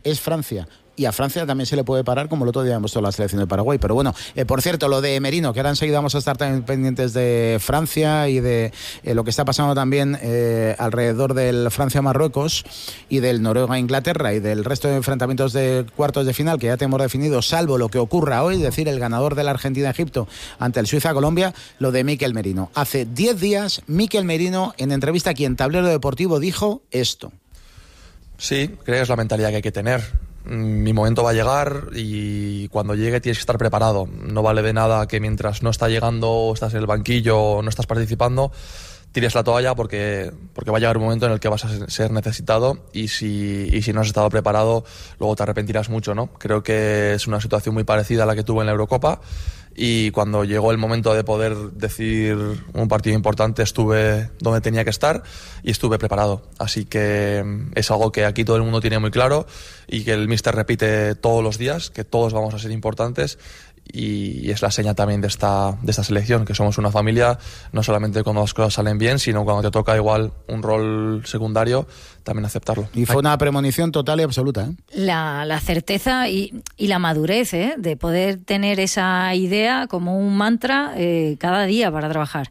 es Francia. Y a Francia también se le puede parar, como el otro día demostró la selección de Paraguay. Pero bueno, por cierto, lo de Merino, que ahora enseguida vamos a estar también pendientes de Francia y de lo que está pasando también alrededor del Francia-Marruecos y del Noruega-Inglaterra y del resto de enfrentamientos de cuartos de final que ya tenemos definido, salvo lo que ocurra hoy, es decir, el ganador de la Argentina-Egipto ante el Suiza-Colombia, lo de Mikel Merino. Hace 10 días, Mikel Merino, en entrevista aquí en Tablero Deportivo, dijo esto. Sí, creo que es la mentalidad que hay que tener. Mi momento va a llegar y cuando llegue tienes que estar preparado. No vale de nada que mientras no está llegando, estás en el banquillo o no estás participando, tires la toalla porque va a llegar un momento en el que vas a ser necesitado y si no has estado preparado, luego te arrepentirás mucho, ¿no? Creo que es una situación muy parecida a la que tuve en la Eurocopa y cuando llegó el momento de poder decidir un partido importante estuve donde tenía que estar y estuve preparado. Así que es algo que aquí todo el mundo tiene muy claro y que el míster repite todos los días, que todos vamos a ser importantes. Y es la seña también de esta selección, que somos una familia, no solamente cuando las cosas salen bien, sino cuando te toca igual un rol secundario, también aceptarlo. Y fue una premonición total y absoluta, ¿eh? La certeza y la madurez, de poder tener esa idea como un mantra cada día para trabajar.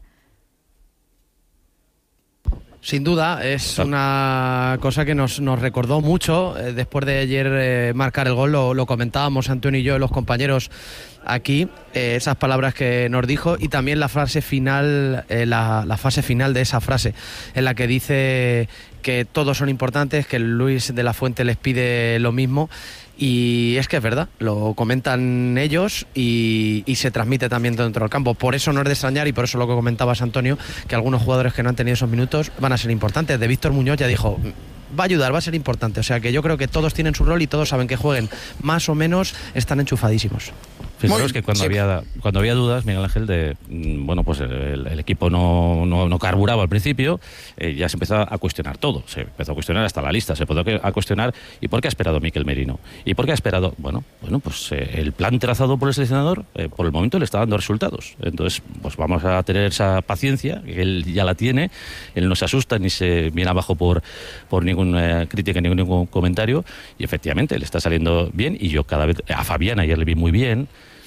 Sin duda, es una cosa que nos recordó mucho. Después de ayer marcar el gol, lo comentábamos Antonio y yo, los compañeros aquí, esas palabras que nos dijo y también la frase final, la fase final de esa frase, en la que dice que todos son importantes, que Luis de la Fuente les pide lo mismo. Y es que es verdad, lo comentan ellos y se transmite también dentro del campo. Por eso no es de extrañar y por eso lo que comentabas, Antonio, que algunos jugadores que no han tenido esos minutos van a ser importantes. De Víctor Muñoz ya dijo, va a ayudar, va a ser importante. O sea que yo creo que todos tienen su rol y todos saben que jueguen más o menos, están enchufadísimos. Fijaros que cuando había dudas, Miguel Ángel, de pues el equipo no carburaba al principio, ya se empezó a cuestionar todo. Se empezó a cuestionar hasta la lista, se empezó a cuestionar ¿y por qué ha esperado Mikel Merino? ¿Y por qué ha esperado? Pues el plan trazado por el seleccionador, por el momento le está dando resultados. Entonces, pues vamos a tener esa paciencia, que él ya la tiene, él no se asusta ni se viene abajo por ninguna crítica ni ningún comentario, y efectivamente le está saliendo bien, y yo cada vez, a Fabián ayer le vi muy bien.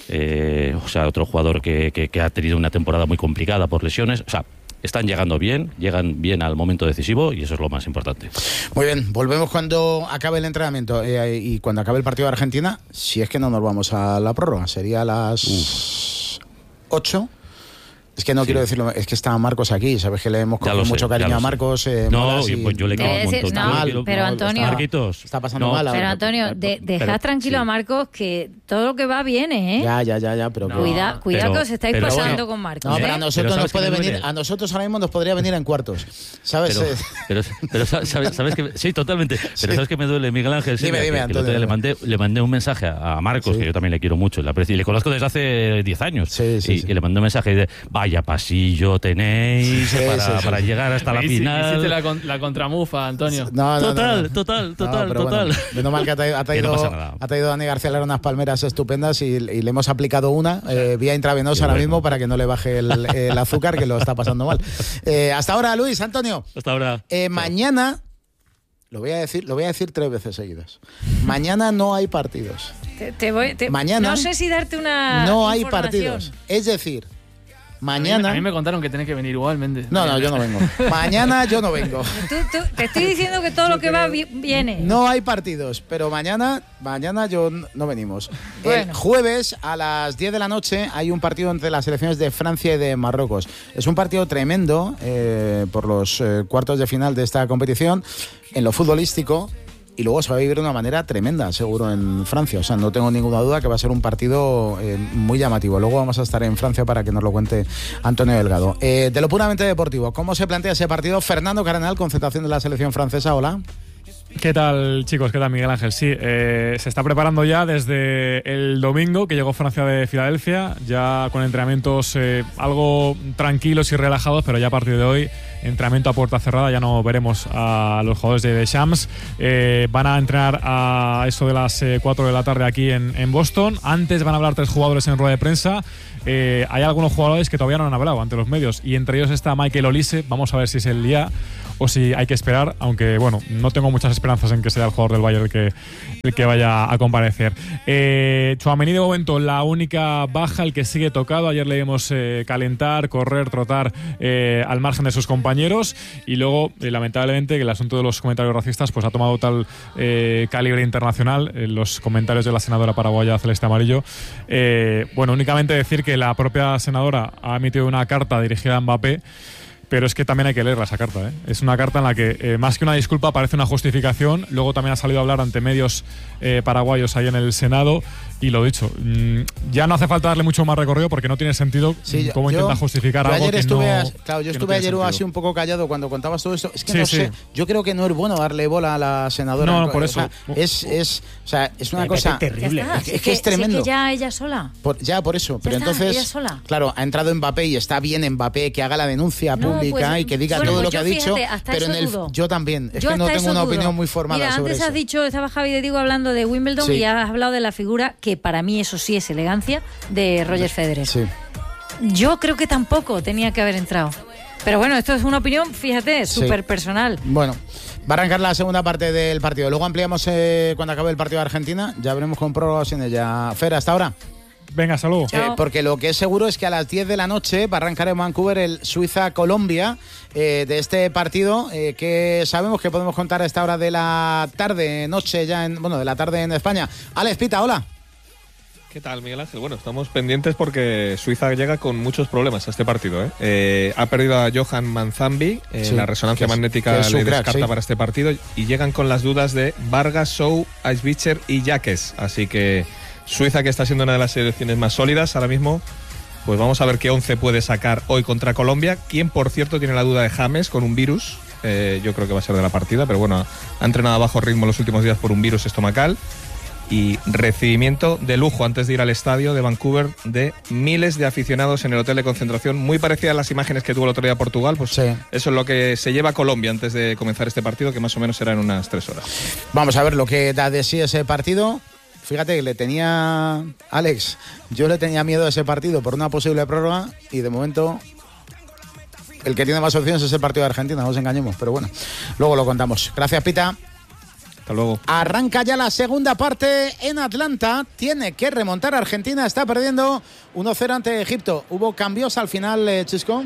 Otro jugador que ha tenido una temporada muy complicada por lesiones. Están llegan bien al momento decisivo y eso es lo más importante. Muy bien, volvemos cuando acabe el entrenamiento y cuando acabe el partido de Argentina, si es que no nos vamos a la prórroga, sería a las 8. Es que no quiero decirlo, es que está Marcos aquí, sabes que le hemos cogido mucho cariño a Marcos. Pues yo le quiero un montón. No, pero Antonio, está pasando mal. Pero Antonio, dejad tranquilo a Marcos, que todo lo que va viene, ¿eh? Ya, pero cuidado que os estáis pasando con Marcos. No, pero a nosotros nos puede venir, a nosotros ahora mismo nos podría venir en cuartos, ¿sabes? Pero sabes que sí, totalmente. Pero sabes que me duele, Miguel Ángel. Dime, Antonio. Le mandé un mensaje a Marcos, que yo también le quiero mucho, y le conozco desde hace 10 años. Y le mandé un mensaje de vaya pasillo tenéis para llegar hasta la final. Hiciste la contramufa, Antonio. Total. Bueno, menos mal que ha traído Dani García Lara unas palmeras estupendas y le hemos aplicado una vía intravenosa ahora mismo para que no le baje el azúcar, que lo está pasando mal. Hasta ahora, Luis, Antonio. Hasta ahora. Mañana, lo voy a decir 3 veces seguidas. Mañana no hay partidos. Mañana no sé si darte una no hay partidos. Es decir, mañana... A mí me contaron que tenés que venir igualmente. No, yo no vengo. Mañana yo no vengo. Te estoy diciendo que todo lo que va viene. No hay partidos, pero mañana yo no venimos. Bueno. El jueves a las 10 de la noche hay un partido entre las selecciones de Francia y de Marruecos. Es un partido tremendo por los cuartos de final de esta competición en lo futbolístico. Y luego se va a vivir de una manera tremenda, seguro, en Francia. O sea, no tengo ninguna duda que va a ser un partido muy llamativo. Luego vamos a estar en Francia para que nos lo cuente Antonio Delgado. De lo puramente deportivo, ¿cómo se plantea ese partido? Fernando Cardenal, concentración de la selección francesa. Hola. ¿Qué tal, chicos? ¿Qué tal, Miguel Ángel? Sí, se está preparando ya desde el domingo, que llegó Francia de Filadelfia, ya con entrenamientos algo tranquilos y relajados, pero ya a partir de hoy, entrenamiento a puerta cerrada, ya no veremos a los jugadores de Deschamps. Van a entrenar a eso de las 4 de la tarde aquí en Boston. Antes van a hablar 3 jugadores en rueda de prensa. Hay algunos jugadores que todavía no han hablado ante los medios, y entre ellos está Michael Olise. Vamos a ver si es el día o si hay que esperar, aunque bueno, no tengo muchas esperanzas en que sea el jugador del Bayern el que vaya a comparecer. Tchouaméni de momento la única baja, el que sigue tocado. Ayer le vimos calentar, correr, trotar al margen de sus compañeros, y luego lamentablemente que el asunto de los comentarios racistas pues ha tomado tal calibre internacional, los comentarios de la senadora paraguaya Celeste Amarillo. Bueno, únicamente decir que la propia senadora ha emitido una carta dirigida a Mbappé, pero es que también hay que leerla esa carta, ¿eh? Es una carta en la que, más que una disculpa, parece una justificación. Luego también ha salido a hablar ante medios paraguayos ahí en el Senado. Y lo dicho, ya no hace falta darle mucho más recorrido porque no tiene sentido cómo intenta justificar algo que no. Claro, yo estuve ayer así un poco callado cuando contabas todo esto. Es que no sé, yo creo que no es bueno darle bola a la senadora. No, por eso. Es una cosa terrible. Es que es tremendo. Es que ya ella sola. Por eso. Pero entonces, ella sola. Claro, ha entrado Mbappé y está bien Mbappé que haga la denuncia pública y que diga todo lo que ha dicho. Pero yo también. Es que no tengo una opinión muy formada sobre eso. Antes has dicho, estaba Javi de Diego hablando de Wimbledon y has hablado de la figura que para mí eso sí es elegancia de Roger Federer. Sí. Yo creo que tampoco tenía que haber entrado. Pero bueno, esto es una opinión, fíjate, súper personal. Bueno, va a arrancar la segunda parte del partido. Luego ampliamos cuando acabe el partido de Argentina. Ya veremos con prórroga sin ella. Fer, hasta ahora. Venga, saludos. Porque lo que es seguro es que a las 10 de la noche va a arrancar en Vancouver el Suiza-Colombia de este partido que sabemos que podemos contar a esta hora de la tarde, noche ya de la tarde en España. Alex Pita, hola. ¿Qué tal, Miguel Ángel? Bueno, estamos pendientes porque Suiza llega con muchos problemas a este partido. Ha perdido a Johan Manzambi, la resonancia magnética le descarta para este partido, y llegan con las dudas de Vargas, Sou, Eisbicher y Jaques. Así que Suiza, que está siendo una de las selecciones más sólidas ahora mismo, pues vamos a ver qué 11 puede sacar hoy contra Colombia, quien por cierto tiene la duda de James con un virus. Yo creo que va a ser de la partida, pero bueno, ha entrenado a bajo ritmo los últimos días por un virus estomacal. Y recibimiento de lujo antes de ir al estadio de Vancouver de miles de aficionados en el hotel de concentración, muy parecida a las imágenes que tuvo el otro día Portugal. Pues eso es lo que se lleva a Colombia antes de comenzar este partido, que más o menos será en unas 3 horas. Vamos a ver lo que da de sí ese partido. Fíjate que Alex, yo le tenía miedo a ese partido por una posible prórroga, y de momento el que tiene más opciones es el partido de Argentina, no nos engañemos, pero bueno, luego lo contamos. Gracias, Pita. Hasta luego. Arranca ya la segunda parte en Atlanta. Tiene que remontar Argentina. Está perdiendo 1-0 ante Egipto. ¿Hubo cambios al final, Chisco?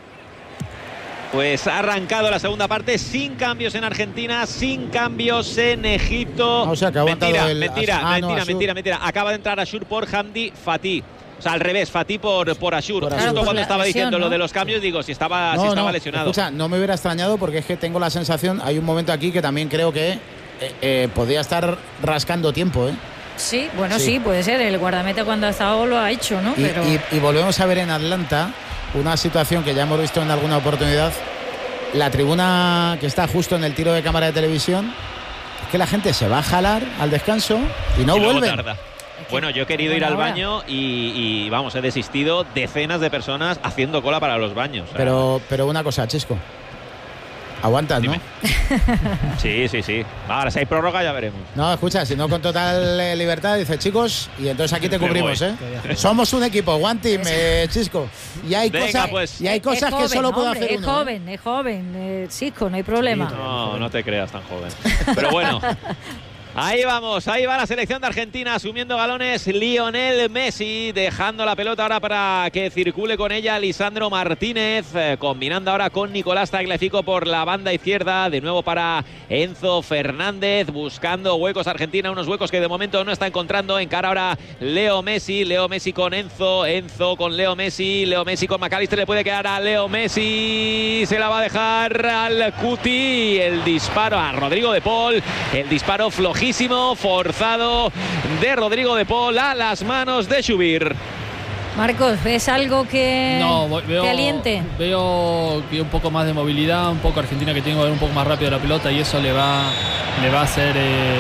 Pues ha arrancado la segunda parte sin cambios en Argentina, sin cambios en Egipto. O sea, que ha aguantado mentira. Acaba de entrar Ashur por Hamdi Fatih. O sea, al revés, Fatih por Ashur. Justo cuando estaba diciendo lo de los cambios, digo, si estaba lesionado. Escucha, no me hubiera extrañado porque es que tengo la sensación, hay un momento aquí que también creo que podría estar rascando tiempo, ¿eh? Sí, bueno, sí, puede ser. El guardameta cuando ha estado lo ha hecho, ¿no? Y volvemos a ver en Atlanta una situación que ya hemos visto en alguna oportunidad. La tribuna que está justo en el tiro de cámara de televisión, es que la gente se va a jalar al descanso y no vuelve. Bueno, yo he querido ir al baño y vamos, he desistido. Decenas de personas haciendo cola para los baños. Pero una cosa, Chisco. Aguantas, ¿no? Sí. Ahora, si hay prórroga ya veremos. No, escucha, si no con total libertad, dice chicos, y entonces aquí te cubrimos, ¿eh? Somos un equipo, one team, Chisco. Y hay cosas que solo puede hacer uno. Es joven, Chisco, no hay problema. No te creas tan joven. Pero bueno. Ahí va la selección de Argentina asumiendo balones. Lionel Messi dejando la pelota ahora para que circule con ella Lisandro Martínez, combinando ahora con Nicolás Tagliafico por la banda izquierda, de nuevo para Enzo Fernández, buscando huecos Argentina, unos huecos que de momento no está encontrando. Encara ahora Leo Messi con Enzo con Leo Messi con McAllister, le puede quedar a Leo Messi, se la va a dejar al Cuti, el disparo a Rodrigo de Paul, el disparo flojísimo, forzado de Rodrigo de Paul a las manos de Shubir. Marcos, ¿ves algo que te aliente? Veo que un poco más de movilidad, un poco Argentina que tiene que ver un poco más rápido la pelota, y eso le va a hacer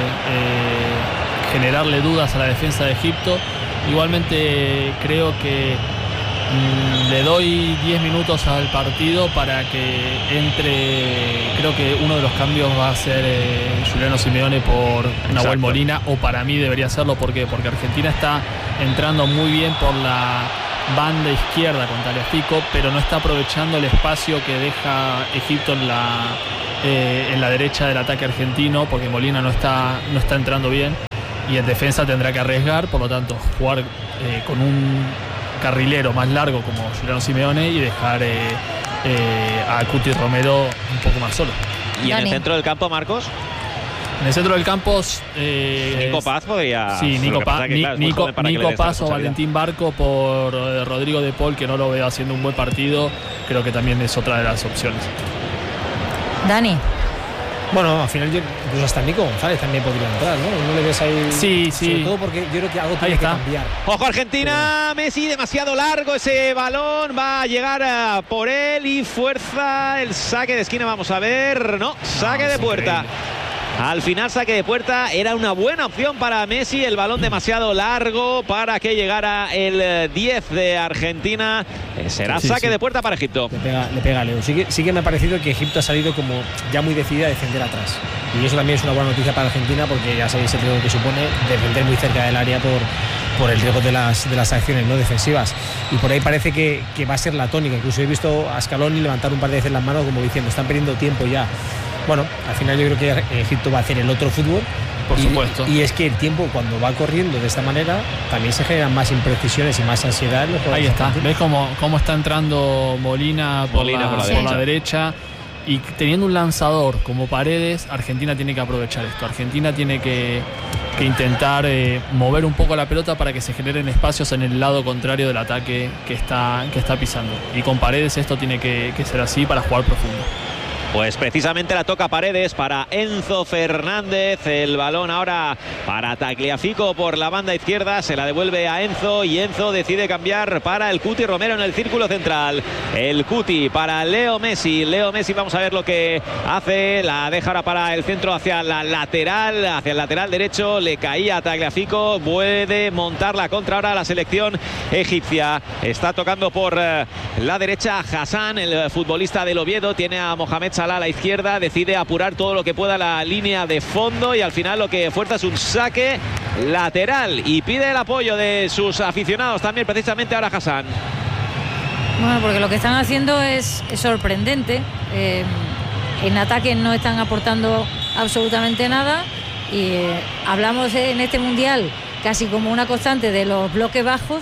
generarle dudas a la defensa de Egipto. Igualmente creo que le doy 10 minutos al partido para que entre. Creo que uno de los cambios va a ser Juliano Simeone por Nahuel Molina, o para mí debería serlo. ¿Por qué? Porque Argentina está entrando muy bien por la banda izquierda con Tagliafico, pero no está aprovechando el espacio que deja Egipto en en la derecha del ataque argentino, porque Molina no está entrando bien, y en defensa tendrá que arriesgar, por lo tanto jugar con un carrilero más largo como Juliano Simeone y dejar a Cuti Romero un poco más solo. ¿Y en el centro del campo, Marcos? En el centro del campo Nico Paz podría... Sí, Nico Paz o Valentín Barco por Rodrigo de Paul, que no lo veo haciendo un buen partido. Creo que también es otra de las opciones. Dani. Bueno, al final incluso hasta Nico González también podría entrar, ¿no? No le ves ahí. Sí. Sobre todo porque yo creo que algo tiene que cambiar. Ojo Argentina, Messi, demasiado largo ese balón, va a llegar por él y fuerza el saque de esquina, vamos a ver. No, saque de puerta. Increíble. Al final saque de puerta, era una buena opción para Messi, el balón demasiado largo para que llegara el 10 de Argentina. Será saque de puerta para Egipto. Le pega Leo. Sí que me ha parecido que Egipto ha salido como ya muy decidida a defender atrás. Y eso también es una buena noticia para Argentina, porque ya sabéis el riesgo que supone defender muy cerca del área por el riesgo de las acciones no defensivas. Y por ahí parece que va a ser la tónica. Incluso he visto a Scaloni levantar un par de veces las manos como diciendo, están perdiendo tiempo ya. Bueno, al final yo creo que Egipto va a hacer el otro fútbol. Por supuesto. Y es que el tiempo, cuando va corriendo de esta manera, también se generan más imprecisiones y más ansiedad en los jugadores. Ahí está. ¿Ves cómo está entrando Molina por la derecha? Y teniendo un lanzador como Paredes, Argentina tiene que aprovechar esto. Argentina tiene que intentar mover un poco la pelota para que se generen espacios en el lado contrario del ataque que está pisando. Y con Paredes esto tiene que ser así para jugar profundo. Pues precisamente la toca Paredes para Enzo Fernández. El balón ahora para Tagliafico por la banda izquierda. Se la devuelve a Enzo y Enzo decide cambiar para el Cuti Romero en el círculo central. El Cuti para Leo Messi. Leo Messi, vamos a ver lo que hace. La deja ahora para el centro hacia el lateral derecho. Le caía a Tagliafico. Puede montar la contra ahora la selección egipcia. Está tocando por la derecha Hassan, el futbolista del Oviedo. Tiene a Mohamed Salah a la izquierda, decide apurar todo lo que pueda la línea de fondo y al final lo que fuerza es un saque lateral y pide el apoyo de sus aficionados también precisamente ahora Hassan. Bueno, porque lo que están haciendo es sorprendente. En ataque no están aportando absolutamente nada y hablamos en este mundial casi como una constante de los bloques bajos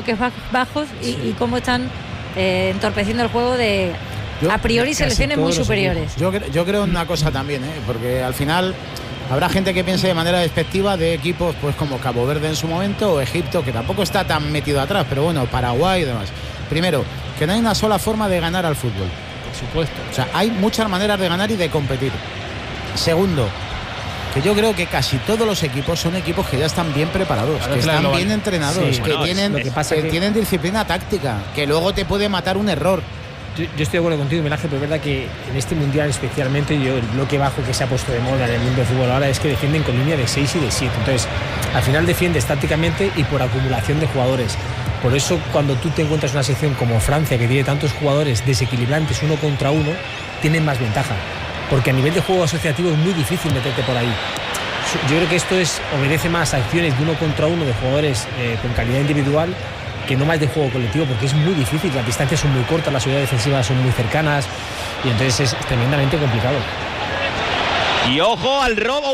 y cómo están entorpeciendo el juego de a priori selecciones muy superiores. Yo creo una cosa también, porque al final habrá gente que piense de manera despectiva de equipos pues como Cabo Verde en su momento o Egipto, que tampoco está tan metido atrás, pero bueno, Paraguay y demás. Primero, que no hay una sola forma de ganar al fútbol. Por supuesto. O sea, hay muchas maneras de ganar y de competir. Segundo, que yo creo que casi todos los equipos son equipos que ya están bien preparados, que están bien entrenados, que tienen disciplina táctica, que luego te puede matar un error. Yo estoy de acuerdo contigo, Miguel Ángel, pero es verdad que en este mundial especialmente el bloque bajo que se ha puesto de moda en el mundo del fútbol ahora es que defienden con línea de 6 y de 7. Entonces, al final defiendes tácticamente y por acumulación de jugadores. Por eso, cuando tú te encuentras una sección como Francia, que tiene tantos jugadores desequilibrantes uno contra uno, tienen más ventaja. Porque a nivel de juego asociativo es muy difícil meterte por ahí. Yo creo que esto obedece más a acciones de uno contra uno de jugadores con calidad individual que no más de juego colectivo, porque es muy difícil, las distancias son muy cortas, las unidades defensivas son muy cercanas y entonces es tremendamente complicado. Y ojo al robo,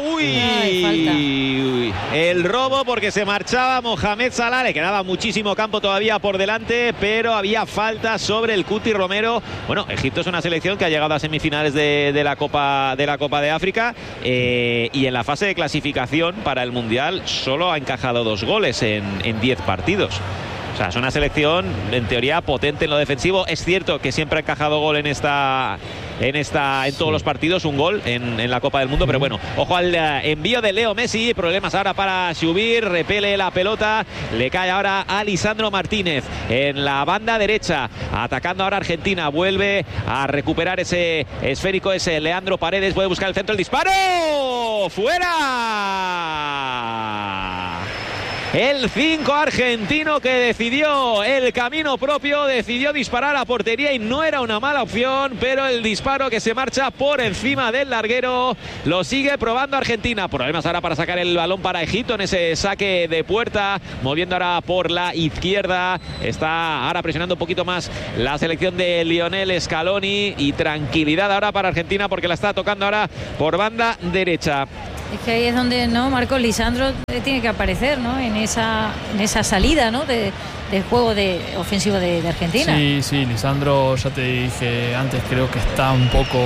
el robo porque se marchaba Mohamed Salah, le quedaba muchísimo campo todavía por delante, pero había falta sobre el Cuti Romero. Bueno, Egipto es una selección que ha llegado a semifinales de la Copa de África y en la fase de clasificación para el Mundial solo ha encajado 2 goles en 10 partidos. O sea, es una selección en teoría potente en lo defensivo. Es cierto que siempre ha encajado gol en todos los partidos, un gol en la Copa del Mundo, pero bueno, ojo al envío de Leo Messi, problemas ahora para subir, repele la pelota, le cae ahora a Lisandro Martínez en la banda derecha, atacando ahora Argentina, vuelve a recuperar ese esférico, ese Leandro Paredes, puede buscar el centro, el disparo, ¡fuera! El 5 argentino que decidió el camino propio, decidió disparar a portería y no era una mala opción, pero el disparo que se marcha por encima del larguero lo sigue probando Argentina. Problemas ahora para sacar el balón para Egipto en ese saque de puerta, moviendo ahora por la izquierda. Está ahora presionando un poquito más la selección de Lionel Scaloni, y tranquilidad ahora para Argentina porque la está tocando ahora por banda derecha. Es que ahí es donde, ¿no, Marcos? Lisandro tiene que aparecer, ¿no? En esa salida, ¿no? del juego ofensivo de Argentina. Sí, Lisandro, ya te dije antes, creo que está un poco...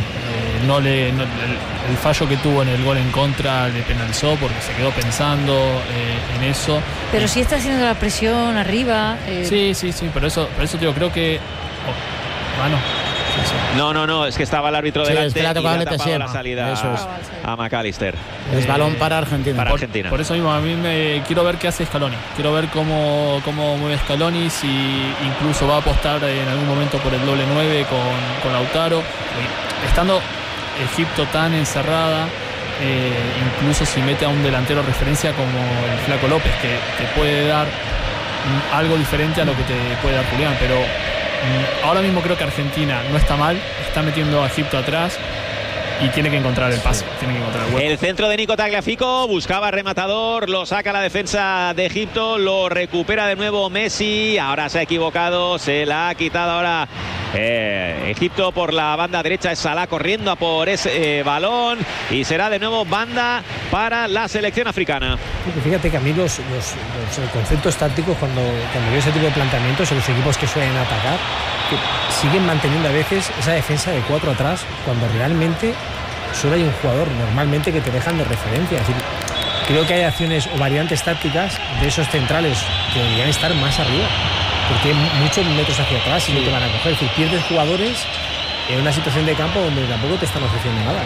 el fallo que tuvo en el gol en contra le penalizó porque se quedó pensando en eso. Pero sí está haciendo la presión arriba. Sí, por eso digo, creo que... bueno... No, es que estaba el árbitro delante y le ha tapado la salida a McAllister. Es balón para Argentina. Por eso mismo, a mí quiero ver qué hace Scaloni. Quiero ver cómo mueve Scaloni, si incluso va a apostar en algún momento por el doble 9 con Lautaro. Estando Egipto tan encerrada, incluso si mete a un delantero referencia como el Flaco López, que te puede dar algo diferente a lo que te puede dar Julián, pero... ahora mismo creo que Argentina no está mal, está metiendo a Egipto atrás y tiene que encontrar el pase, tiene que encontrar el hueco. El centro de Nico Tagliafico, buscaba rematador, lo saca la defensa de Egipto, lo recupera de nuevo Messi, ahora se ha equivocado, se la ha quitado ahora Egipto por la banda derecha. Es Salah corriendo a por ese balón y será de nuevo banda para la selección africana. Fíjate que a mí los conceptos tácticos, cuando veo ese tipo de planteamientos en los equipos que suelen atacar, que siguen manteniendo a veces esa defensa de 4 atrás, cuando realmente solo hay un jugador normalmente que te dejan de referencia. Es decir, creo que hay acciones o variantes tácticas de esos centrales que deberían estar más arriba, porque hay muchos metros hacia atrás y no te van a coger. Es decir, pierdes jugadores en una situación de campo donde tampoco te están ofreciendo nada.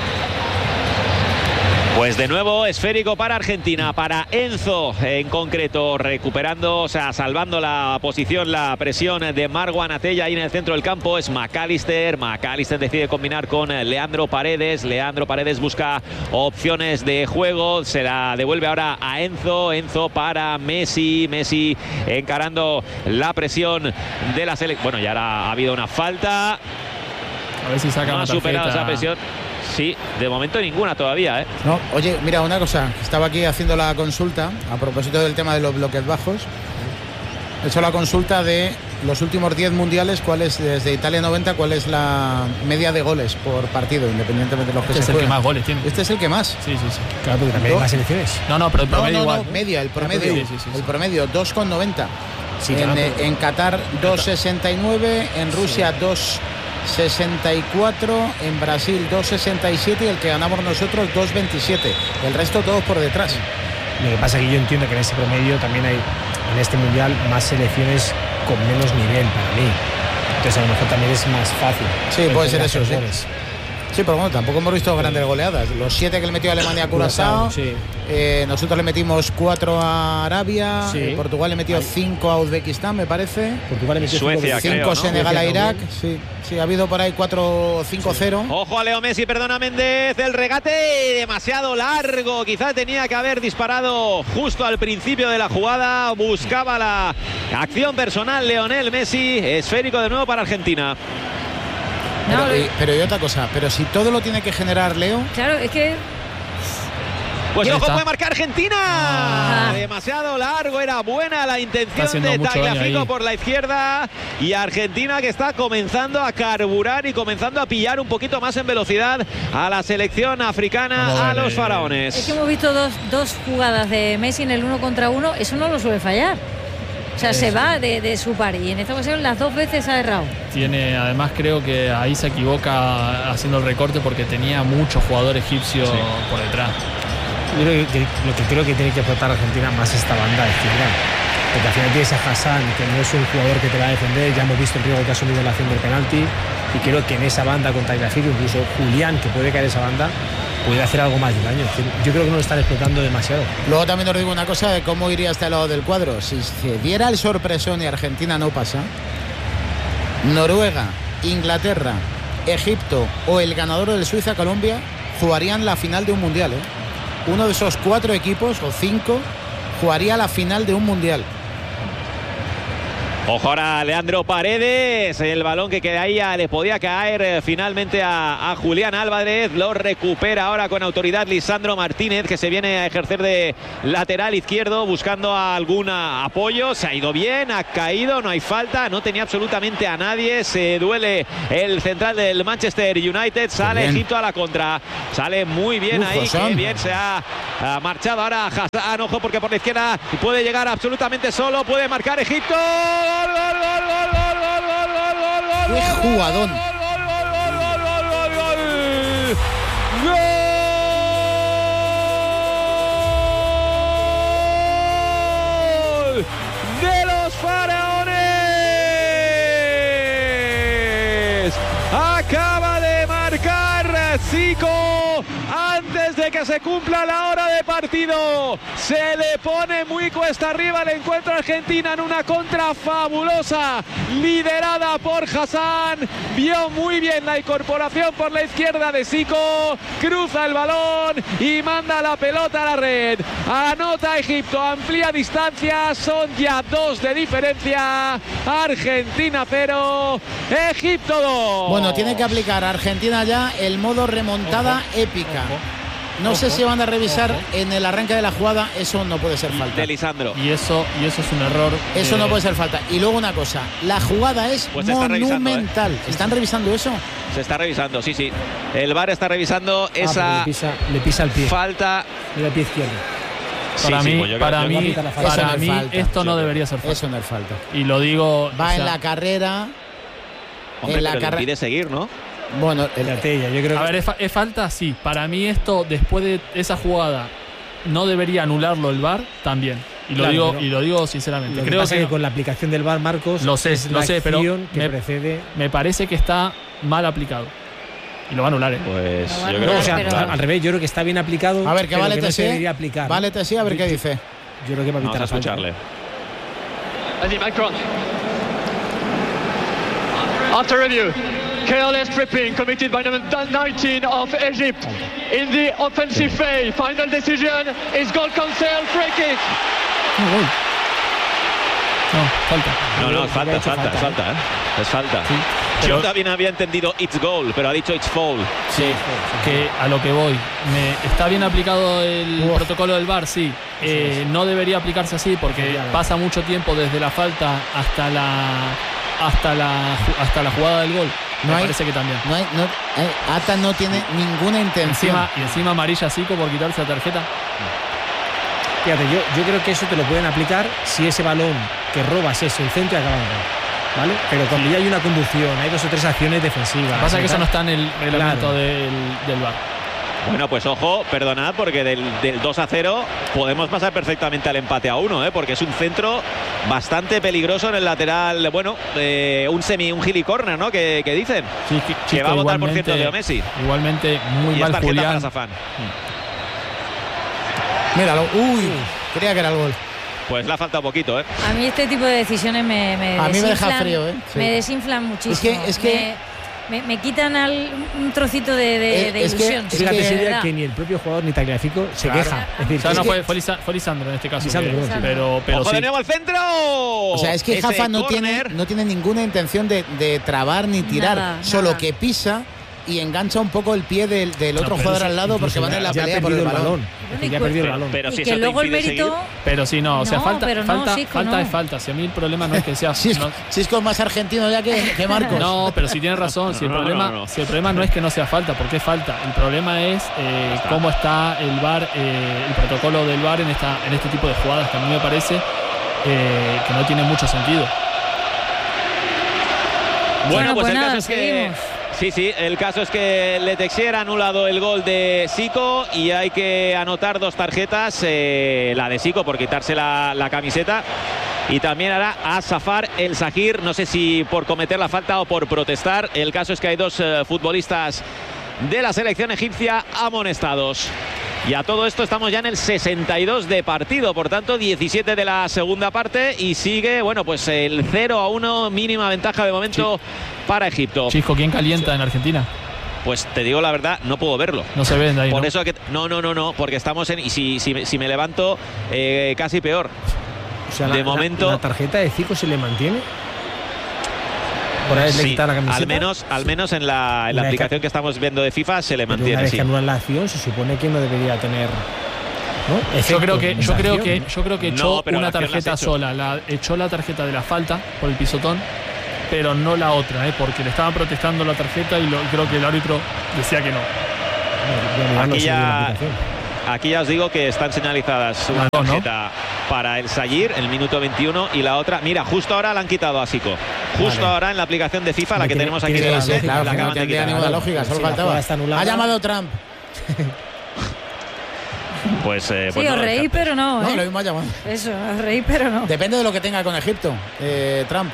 Pues de nuevo esférico para Argentina, para Enzo en concreto, recuperando, o sea, salvando la posición, la presión de Marwan Atella ahí en el centro del campo. Es McAllister decide combinar con Leandro Paredes busca opciones de juego, se la devuelve ahora a Enzo para Messi encarando la presión de la selección. Bueno, ya ahora ha habido una falta, a ver si saca no una ha superado esa presión. Sí, de momento ninguna todavía, ¿eh? No, oye, mira, una cosa, estaba aquí haciendo la consulta a propósito del tema de los bloques bajos. He hecho la consulta de los últimos 10 mundiales, cuál es, desde Italia 90, cuál es la media de goles por partido, independientemente de los que se jueguen. Este es el que más goles tiene. Este es el que más. Sí. Claro, porque también hay más selecciones. No, pero el promedio igual. Media, el promedio. Sí. El promedio, 2,90. Sí, en Qatar 2,69, en Rusia 2,64, en Brasil 2,67 y el que ganamos nosotros 2,27. El resto todos por detrás. Lo que pasa es que yo entiendo que en ese promedio también hay en este mundial más selecciones con menos nivel para mí. Entonces a lo mejor también es más fácil. Sí, puede ser eso, sí. Sí, pero bueno, tampoco hemos visto grandes goleadas. Los 7 que le metió Alemania a Curazao, sí. Nosotros le metimos 4 a Arabia, sí. Portugal le metió 5 a Uzbekistán, me parece. Portugal le metió Suecia, 5 creo, Senegal ¿no? a Irak. Sí, ha habido por ahí 4-5-0. Sí. Ojo a Leo Messi, perdona Méndez, el regate demasiado largo, quizá tenía que haber disparado justo al principio de la jugada, buscaba la acción personal Lionel Messi, esférico de nuevo para Argentina. Pero y otra cosa, pero si todo lo tiene que generar Leo. Claro, es que. Pues ojo, puede marcar Argentina. Demasiado largo, era buena la intención de Tagliafico por la izquierda. Y Argentina que está comenzando a carburar y comenzando a pillar un poquito más en velocidad a la selección africana, a los faraones. Es que hemos visto dos jugadas de Messi en el 1 contra 1, eso no lo suele fallar. O sea, se va de su par y en esta ocasión las 2 veces ha errado. Además creo que ahí se equivoca haciendo el recorte porque tenía muchos jugadores egipcios por detrás. Yo creo que lo que creo que tiene que aportar Argentina más esta banda es izquierda. Porque al final tienes a Hassan, que no es un jugador que te va a defender, ya hemos visto el riesgo que ha asumido en la acción del penalti, y creo que en esa banda con Tagliafico, incluso Julián, que puede caer esa banda, puede hacer algo más de daño. Yo creo que no lo están explotando demasiado. Luego también os digo una cosa de cómo iría hasta el lado del cuadro. Si se diera el sorpresón y Argentina no pasa, Noruega, Inglaterra, Egipto o el ganador del Suiza-Colombia jugarían la final de un mundial, ¿eh? Uno de esos 4 equipos o 5 jugaría la final de un mundial. Ojo ahora Leandro Paredes, el balón que queda ahí le podía caer finalmente a Julián Álvarez, lo recupera ahora con autoridad Lisandro Martínez, que se viene a ejercer de lateral izquierdo buscando algún apoyo. Se ha ido bien, ha caído, no hay falta, no tenía absolutamente a nadie. Se duele el central del Manchester United, sale Egipto a la contra, sale muy bien ahí, que bien se ha marchado ahora Hassan. Ojo porque por la izquierda puede llegar absolutamente solo, puede marcar Egipto. ¡Qué jugadón! ¡Gol de los faraones! Acaba de marcar Zico antes de que se cumpla la hora de partido. Se le pone muy cuesta arriba el encuentro Argentina en una contra fabulosa liderada por Hassan. Vio muy bien la incorporación por la izquierda de Zico, cruza el balón y manda la pelota a la red. Anota Egipto, amplía distancia, son ya 2 de diferencia. Argentina 0, Egipto 2. Bueno, tiene que aplicar Argentina ya el modo remontada épica. No sé si van a revisar en el arranque de la jugada, eso no puede ser falta. De Lisandro. Y eso es un error. Eso no puede ser falta. Y luego una cosa, la jugada es monumental. ¿Están revisando eso? Se está revisando, sí. El VAR está revisando esa le pisa el pie. Falta. Mira el pie izquierdo. Para mí esto no debería ser falta. Eso no es falta. Y lo digo. Va en la carrera. Hombre, en la carrera. Pide seguir, ¿no? Bueno, yo creo a ver, ¿es falta? Sí. Para mí esto, después de esa jugada, no debería anularlo el VAR también. Y lo digo sinceramente. Creo que con la aplicación del VAR, Marcos, lo sé, pero precede. Me parece que está mal aplicado. Y lo va a anular, Pues yo creo que al revés, yo creo que está bien aplicado. A ver, que vale no se debería aplicar. Vale, sí, a ver qué dice. Yo creo que va a evitar. Vamos a escucharle. After review, careless tripping committed by number 19 of Egypt in the offensive phase. Final decision is goal cancel, free kick. No, falta. Es falta. Sí, yo también había entendido it's goal, pero ha dicho it's foul. Sí, que a lo que voy. Está bien aplicado el protocolo del VAR, sí. No debería aplicarse así porque pasa mucho tiempo desde la falta hasta la jugada del gol. Me parece que también. Ata no tiene ninguna intención. Encima amarilla a Zico por quitarse la tarjeta. Fíjate, yo creo que eso te lo pueden aplicar si ese balón que robas es el centro y acaba en gol, ¿vale? Pero cuando ya hay una conducción, hay 2 o 3 acciones defensivas. Lo que pasa es que eso no está en el reglamento del VAR. Bueno, pues ojo, perdonad, porque del 2-0 podemos pasar perfectamente al empate a 1, porque es un centro bastante peligroso en el lateral. Bueno, un gili corner, ¿no? Que dicen. Sí, que va a votar, por cierto, Leo Messi. Igualmente, muy mal Julián. Míralo, creía que era el gol. Pues le ha faltado poquito, A mí este tipo de decisiones me deja frío, Sí. Me desinflan muchísimo. Es que me quitan un trocito de ilusión. Fíjate, que ni el propio jugador ni Tagliafico se queja. Es decir, fue Lisandro en este caso. Lisandro, pero ¡ojo de nuevo al centro! O sea, es que Jafa no tiene ninguna intención de trabar ni tirar, solo que pisa y engancha un poco el pie del otro jugador al lado porque van en la pelea por el balón. Ya ha perdido el balón. Pero si que luego el mérito. Seguir. Pero si no, o sea, falta no. es falta. Si a mí el problema no es que sea. Si es con más argentino ya que Marcos. No, pero si tienes razón. Si el problema no es que no sea falta, porque es falta. El problema es cómo está el VAR, el protocolo del VAR en este tipo de jugadas, que a mí me parece que no tiene mucho sentido. Bueno, pues el nada, caso es que. Sí, el caso es que Le Texier ha anulado el gol de Zico y hay que anotar 2 tarjetas, la de Zico por quitarse la camiseta y también hará a Zafar El Zahir, no sé si por cometer la falta o por protestar. El caso es que hay 2 futbolistas de la selección egipcia amonestados. Y a todo esto estamos ya en el 62 de partido, por tanto 17 de la segunda parte y sigue, bueno, pues el 0-1, mínima ventaja de momento para Egipto. Chisco, ¿quién calienta en Argentina? Pues te digo la verdad, no puedo verlo. No se ven de ahí, Por ¿no? eso que no, porque estamos en... Y si me levanto, casi peor. O sea, de momento... ¿La tarjeta de Zico se le mantiene? Por ahí le quitan la camiseta. Al menos en la aplicación que estamos viendo de FIFA se le mantiene. Una vez sí. que anulan la acción, se supone que no debería tener... ¿no? Yo creo que echó pero una la acción tarjeta la has hecho. sola. Echó la tarjeta de la falta por el pisotón, pero no la otra, porque le estaban protestando la tarjeta y creo que el árbitro decía que no. Aquí ya os digo que están señalizadas una tarjeta para el Sayir, el minuto 21, y la otra, mira, justo ahora la han quitado a Zico. Justo ahora en la aplicación de FIFA, la que tenemos aquí de base, claro, la que no acaban de tendría quitar. ninguna lógica, solo faltaba. Ha llamado Trump. Pues sí, os reí, pero no. No, lo mismo ha llamado. Eso, os reí, pero no. Depende de lo que tenga con Egipto, Trump.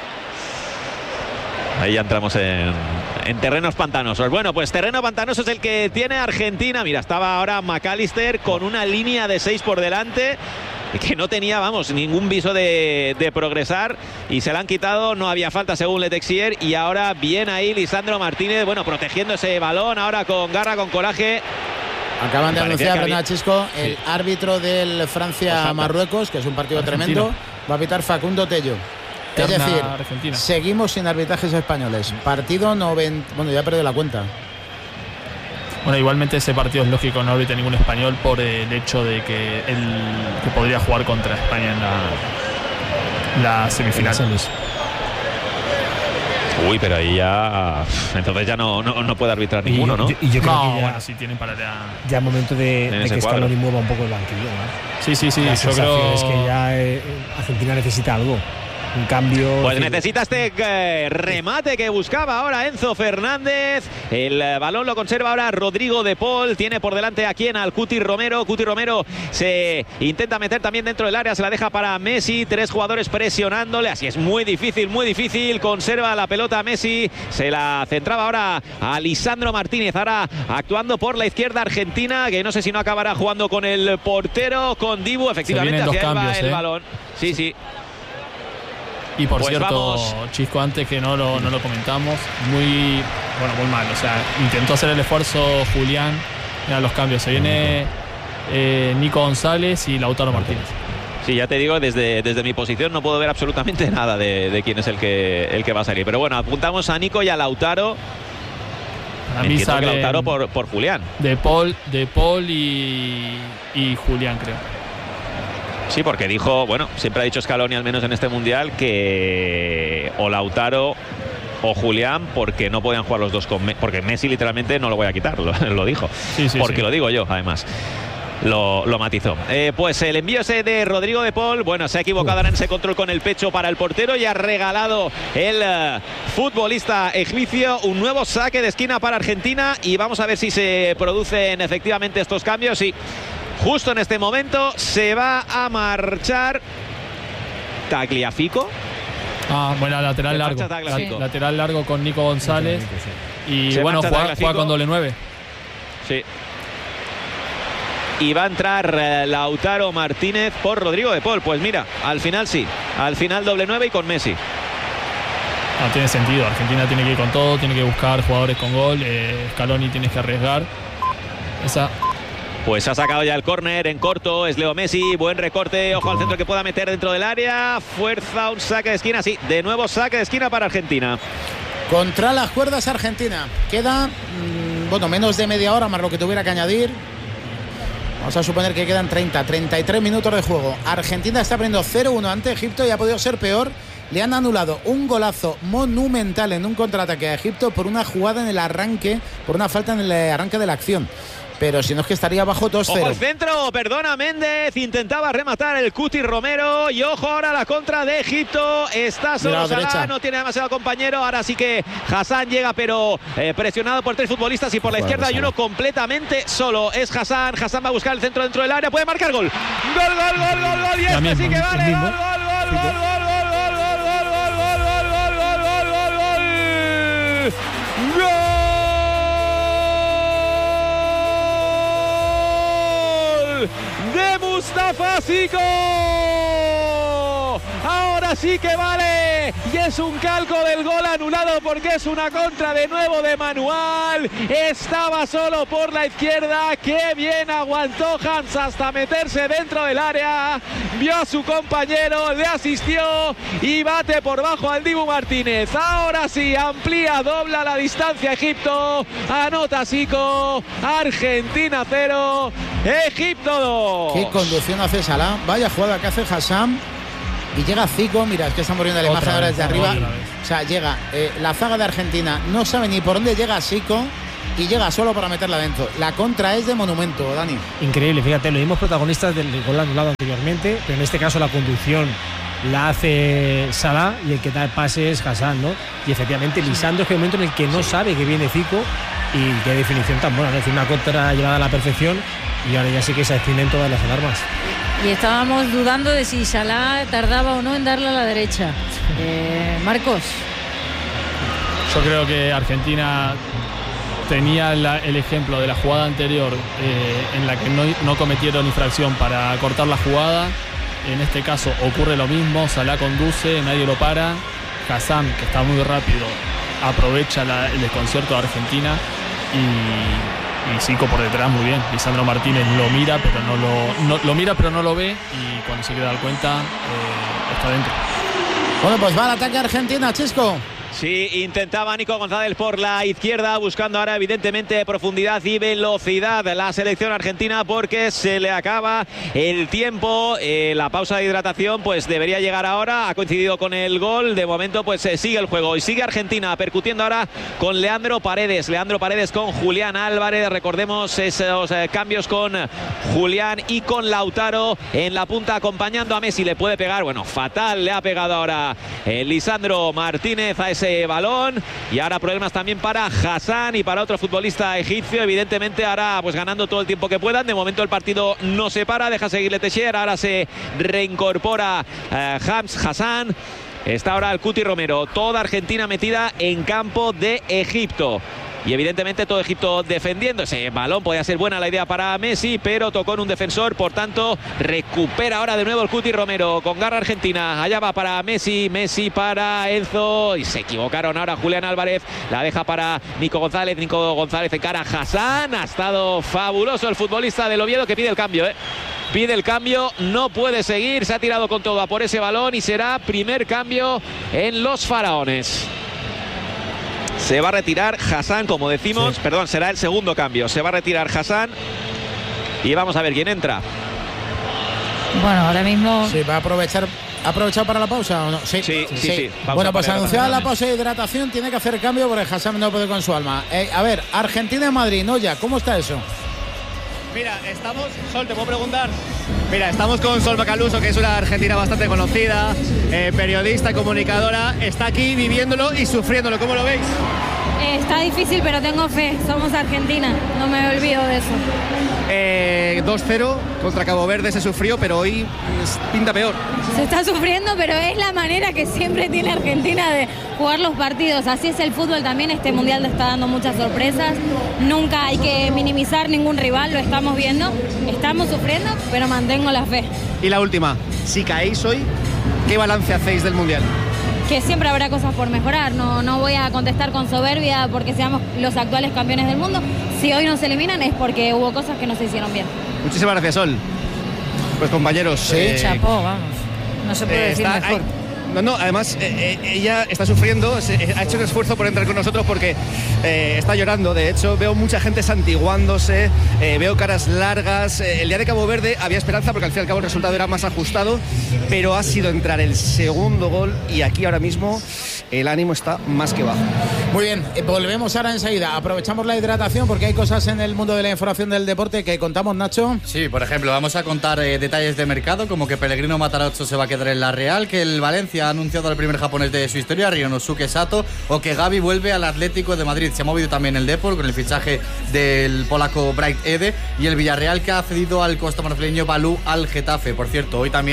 Ahí ya entramos en terrenos pantanosos. Bueno, pues terreno pantanoso es el que tiene Argentina. Mira, estaba ahora McAllister con una línea de 6 por delante, que no tenía, vamos, ningún viso de progresar, y se la han quitado. No había falta según Letexier, y ahora bien ahí Lisandro Martínez, bueno, protegiendo ese balón ahora con garra, con coraje. Acaban de anunciar, Bernat Chisco, el árbitro del Francia-Marruecos, que es un partido tremendo, va a pitar Facundo Tello. Es decir, Argentina. Seguimos sin arbitrajes españoles. Partido 90... Bueno, ya he perdido la cuenta. Bueno, igualmente ese partido es lógico, no arbitra ningún español por el hecho de que que podría jugar contra España en la semifinal. Uy, pero ahí ya... Entonces ya no puede arbitrar ninguno, ¿no? Y yo creo que bueno, sí tienen para ya momento de que Scaloni mueva un poco el banquillo, ¿no? Sí, yo creo es que ya Argentina necesita algo. Un cambio. Pues necesita este remate que buscaba ahora Enzo Fernández. El balón lo conserva ahora Rodrigo de Paul. Tiene por delante a quien, al Cuti Romero. Cuti Romero se intenta meter también dentro del área. Se la deja para Messi. 3 jugadores presionándole. Así es muy difícil, muy difícil. Conserva la pelota Messi. Se la centraba ahora a Lisandro Martínez. Ahora actuando por la izquierda Argentina, que no sé si no acabará jugando con el portero, con Dibu. Efectivamente, hacia él va el balón. Sí. Y por pues cierto, vamos. Chisco, antes que no lo comentamos, muy mal. O sea, intentó hacer el esfuerzo Julián. Mira los cambios. Se viene Nico González y Lautaro Martínez. Sí, ya te digo, desde mi posición no puedo ver absolutamente nada de quién es el que va a salir. Pero bueno, apuntamos a Nico y a Lautaro. A mí sale Lautaro por Julián. De Paul y Julián, creo. Sí, porque dijo, bueno, siempre ha dicho Scaloni, al menos en este mundial, que o Lautaro o Julián, porque no podían jugar los dos con Messi, porque Messi literalmente no lo voy a quitar, lo dijo. Sí, porque lo digo yo, además. Lo matizó. Pues el envío ese de Rodrigo de Paul, bueno, se ha equivocado ahora en ese control con el pecho para el portero y ha regalado el futbolista egipcio un nuevo saque de esquina para Argentina, y vamos a ver si se producen efectivamente estos cambios. Y justo en este momento se va a marchar Tagliafico. Bueno, lateral largo. Lateral largo con Nico González. Y se bueno, juega con doble 9. Sí. Y va a entrar Lautaro Martínez por Rodrigo de Paul. Pues mira, al final sí. Al final doble 9 y con Messi. No tiene sentido. Argentina tiene que ir con todo, tiene que buscar jugadores con gol. Scaloni tiene que arriesgar. Pues ha sacado ya el córner en corto, es Leo Messi, buen recorte, ojo al centro que pueda meter dentro del área, fuerza, un saque de esquina, sí, de nuevo saque de esquina para Argentina. Contra las cuerdas Argentina, queda, menos de media hora más lo que tuviera que añadir. Vamos a suponer que quedan 33 minutos de juego. Argentina está poniendo 0-1 ante Egipto y ha podido ser peor. Le han anulado un golazo monumental en un contraataque a Egipto por una jugada en el arranque, por una falta en el arranque de la acción. Pero si no es que estaría bajo 2-0. Ojo al centro, perdona Méndez, intentaba rematar el Cuti Romero, y ojo ahora la contra de Egipto. Está solo Salah, no tiene demasiado compañero. Ahora sí que Hassan llega, pero presionado por 3 futbolistas, y por la izquierda hay uno completamente solo. Es Hassan va a buscar el centro dentro del área, puede marcar gol. Gol, y este sí que vale, gol. De Mustafa Zico. Zico. Ahora sí que vale. Y es un calco del gol anulado porque es una contra de nuevo de Manual. Estaba solo por la izquierda. Qué bien aguantó Hans hasta meterse dentro del área. Vio a su compañero, le asistió y bate por bajo al Dibu Martínez. Ahora sí, amplía, dobla la distancia Egipto. Anota Zico. Argentina 0, Egipto 2. Qué conducción hace Salah. Vaya jugada que hace Hassan. Y llega Zico. Mira, es que estamos viendo la imagen ahora desde arriba. O sea, llega la zaga de Argentina. No sabe ni por dónde llega Zico. Y llega solo para meterla dentro. La contra es de monumento, Dani. Increíble, fíjate, lo vimos protagonistas del gol anulado anteriormente, pero en este caso la conducción la hace Salah y el que da el pase es Hassan, ¿no? Y efectivamente Lisandro es el momento en el que no sabe que viene Zico y qué definición tan buena, es decir, una contra llevada a la perfección y ahora ya sí que se encienden todas las alarmas. Y estábamos dudando de si Salah tardaba o no en darle a la derecha. Marcos. Yo creo que Argentina tenía el ejemplo de la jugada anterior en la que no cometieron infracción para cortar la jugada. En este caso ocurre lo mismo, Salah conduce, nadie lo para. Hassan, que está muy rápido, aprovecha el desconcierto de Argentina y Zico por detrás muy bien. Lisandro Martínez lo mira pero no lo ve y cuando se quiere dar cuenta está dentro. Bueno, pues va al ataque Argentina, Chisco. Sí, intentaba Nico González por la izquierda, buscando ahora evidentemente profundidad y velocidad la selección argentina porque se le acaba el tiempo. La pausa de hidratación pues debería llegar ahora, ha coincidido con el gol. De momento pues sigue el juego y sigue Argentina percutiendo ahora con Leandro Paredes con Julián Álvarez. Recordemos esos cambios con Julián y con Lautaro en la punta acompañando a Messi. Le puede pegar, bueno, fatal le ha pegado ahora Lisandro Martínez a ese balón y ahora problemas también para Hassan y para otro futbolista egipcio. Evidentemente ahora pues ganando todo el tiempo que puedan. De momento el partido no se para, deja seguirle Teixeira, ahora se reincorpora Hassan. Está ahora el Cuti Romero, toda Argentina metida en campo de Egipto. Y evidentemente todo Egipto defendiendo. Ese balón podía ser buena la idea para Messi, pero tocó en un defensor. Por tanto, recupera ahora de nuevo el Cuti Romero con garra Argentina. Allá va para Messi, Messi para Enzo. Y se equivocaron ahora Julián Álvarez. La deja para Nico González. Nico González encara a Hassan. Ha estado fabuloso el futbolista del Oviedo que pide el cambio, Pide el cambio, no puede seguir. Se ha tirado con todo a por ese balón y será primer cambio en los Faraones. Se va a retirar Hassan, como decimos, sí. Perdón, será el segundo cambio. Se va a retirar Hassan y vamos a ver quién entra. Bueno, ahora mismo... Sí, va a aprovechar. ¿Ha aprovechado para la pausa o no? Sí. Bueno, pues anunciada la pausa de hidratación, tiene que hacer cambio porque Hassan no puede con su alma. A ver, Argentina en Madrid, Noya, ¿cómo está eso? Mira, estamos... Sol, ¿te puedo preguntar? Mira, estamos con Sol Macaluso, que es una argentina bastante conocida, periodista, comunicadora. Está aquí viviéndolo y sufriéndolo. ¿Cómo lo veis? Está difícil, pero tengo fe. Somos Argentina, no me olvido de eso. 2-0 contra Cabo Verde se sufrió, pero hoy pinta peor. Se está sufriendo, pero es la manera que siempre tiene Argentina de jugar los partidos. Así es el fútbol también. Este mundial está dando muchas sorpresas. Nunca hay que minimizar ningún rival, lo estamos viendo. Estamos sufriendo, pero mantengo la fe. Y la última, si caéis hoy, ¿qué balance hacéis del mundial? Que siempre habrá cosas por mejorar. No voy a contestar con soberbia porque seamos los actuales campeones del mundo. Si hoy nos eliminan es porque hubo cosas que no se hicieron bien. Muchísimas gracias, Sol. Pues compañeros... Sí, chapó, vamos. No se puede decir mejor. Además ella está sufriendo, ha hecho un esfuerzo por entrar con nosotros porque está llorando. De hecho, veo mucha gente santiguándose, veo caras largas. El día de Cabo Verde había esperanza porque al fin y al cabo el resultado era más ajustado, pero ha sido entrar el segundo gol y aquí ahora mismo el ánimo está más que bajo. Muy bien, volvemos ahora enseguida. Aprovechamos la hidratación porque hay cosas en el mundo de la información del deporte que contamos, Nacho. Sí, por ejemplo, vamos a contar detalles de mercado, como que Pellegrino Matarazzo se va a quedar en la Real, que el Valencia ha anunciado al primer japonés de su historia, Ryonosuke Sato, o que Gavi vuelve al Atlético de Madrid. Se ha movido también el Depor con el fichaje del polaco Bright Ede y el Villarreal que ha cedido al costamarfileño Balú al Getafe. Por cierto, hoy también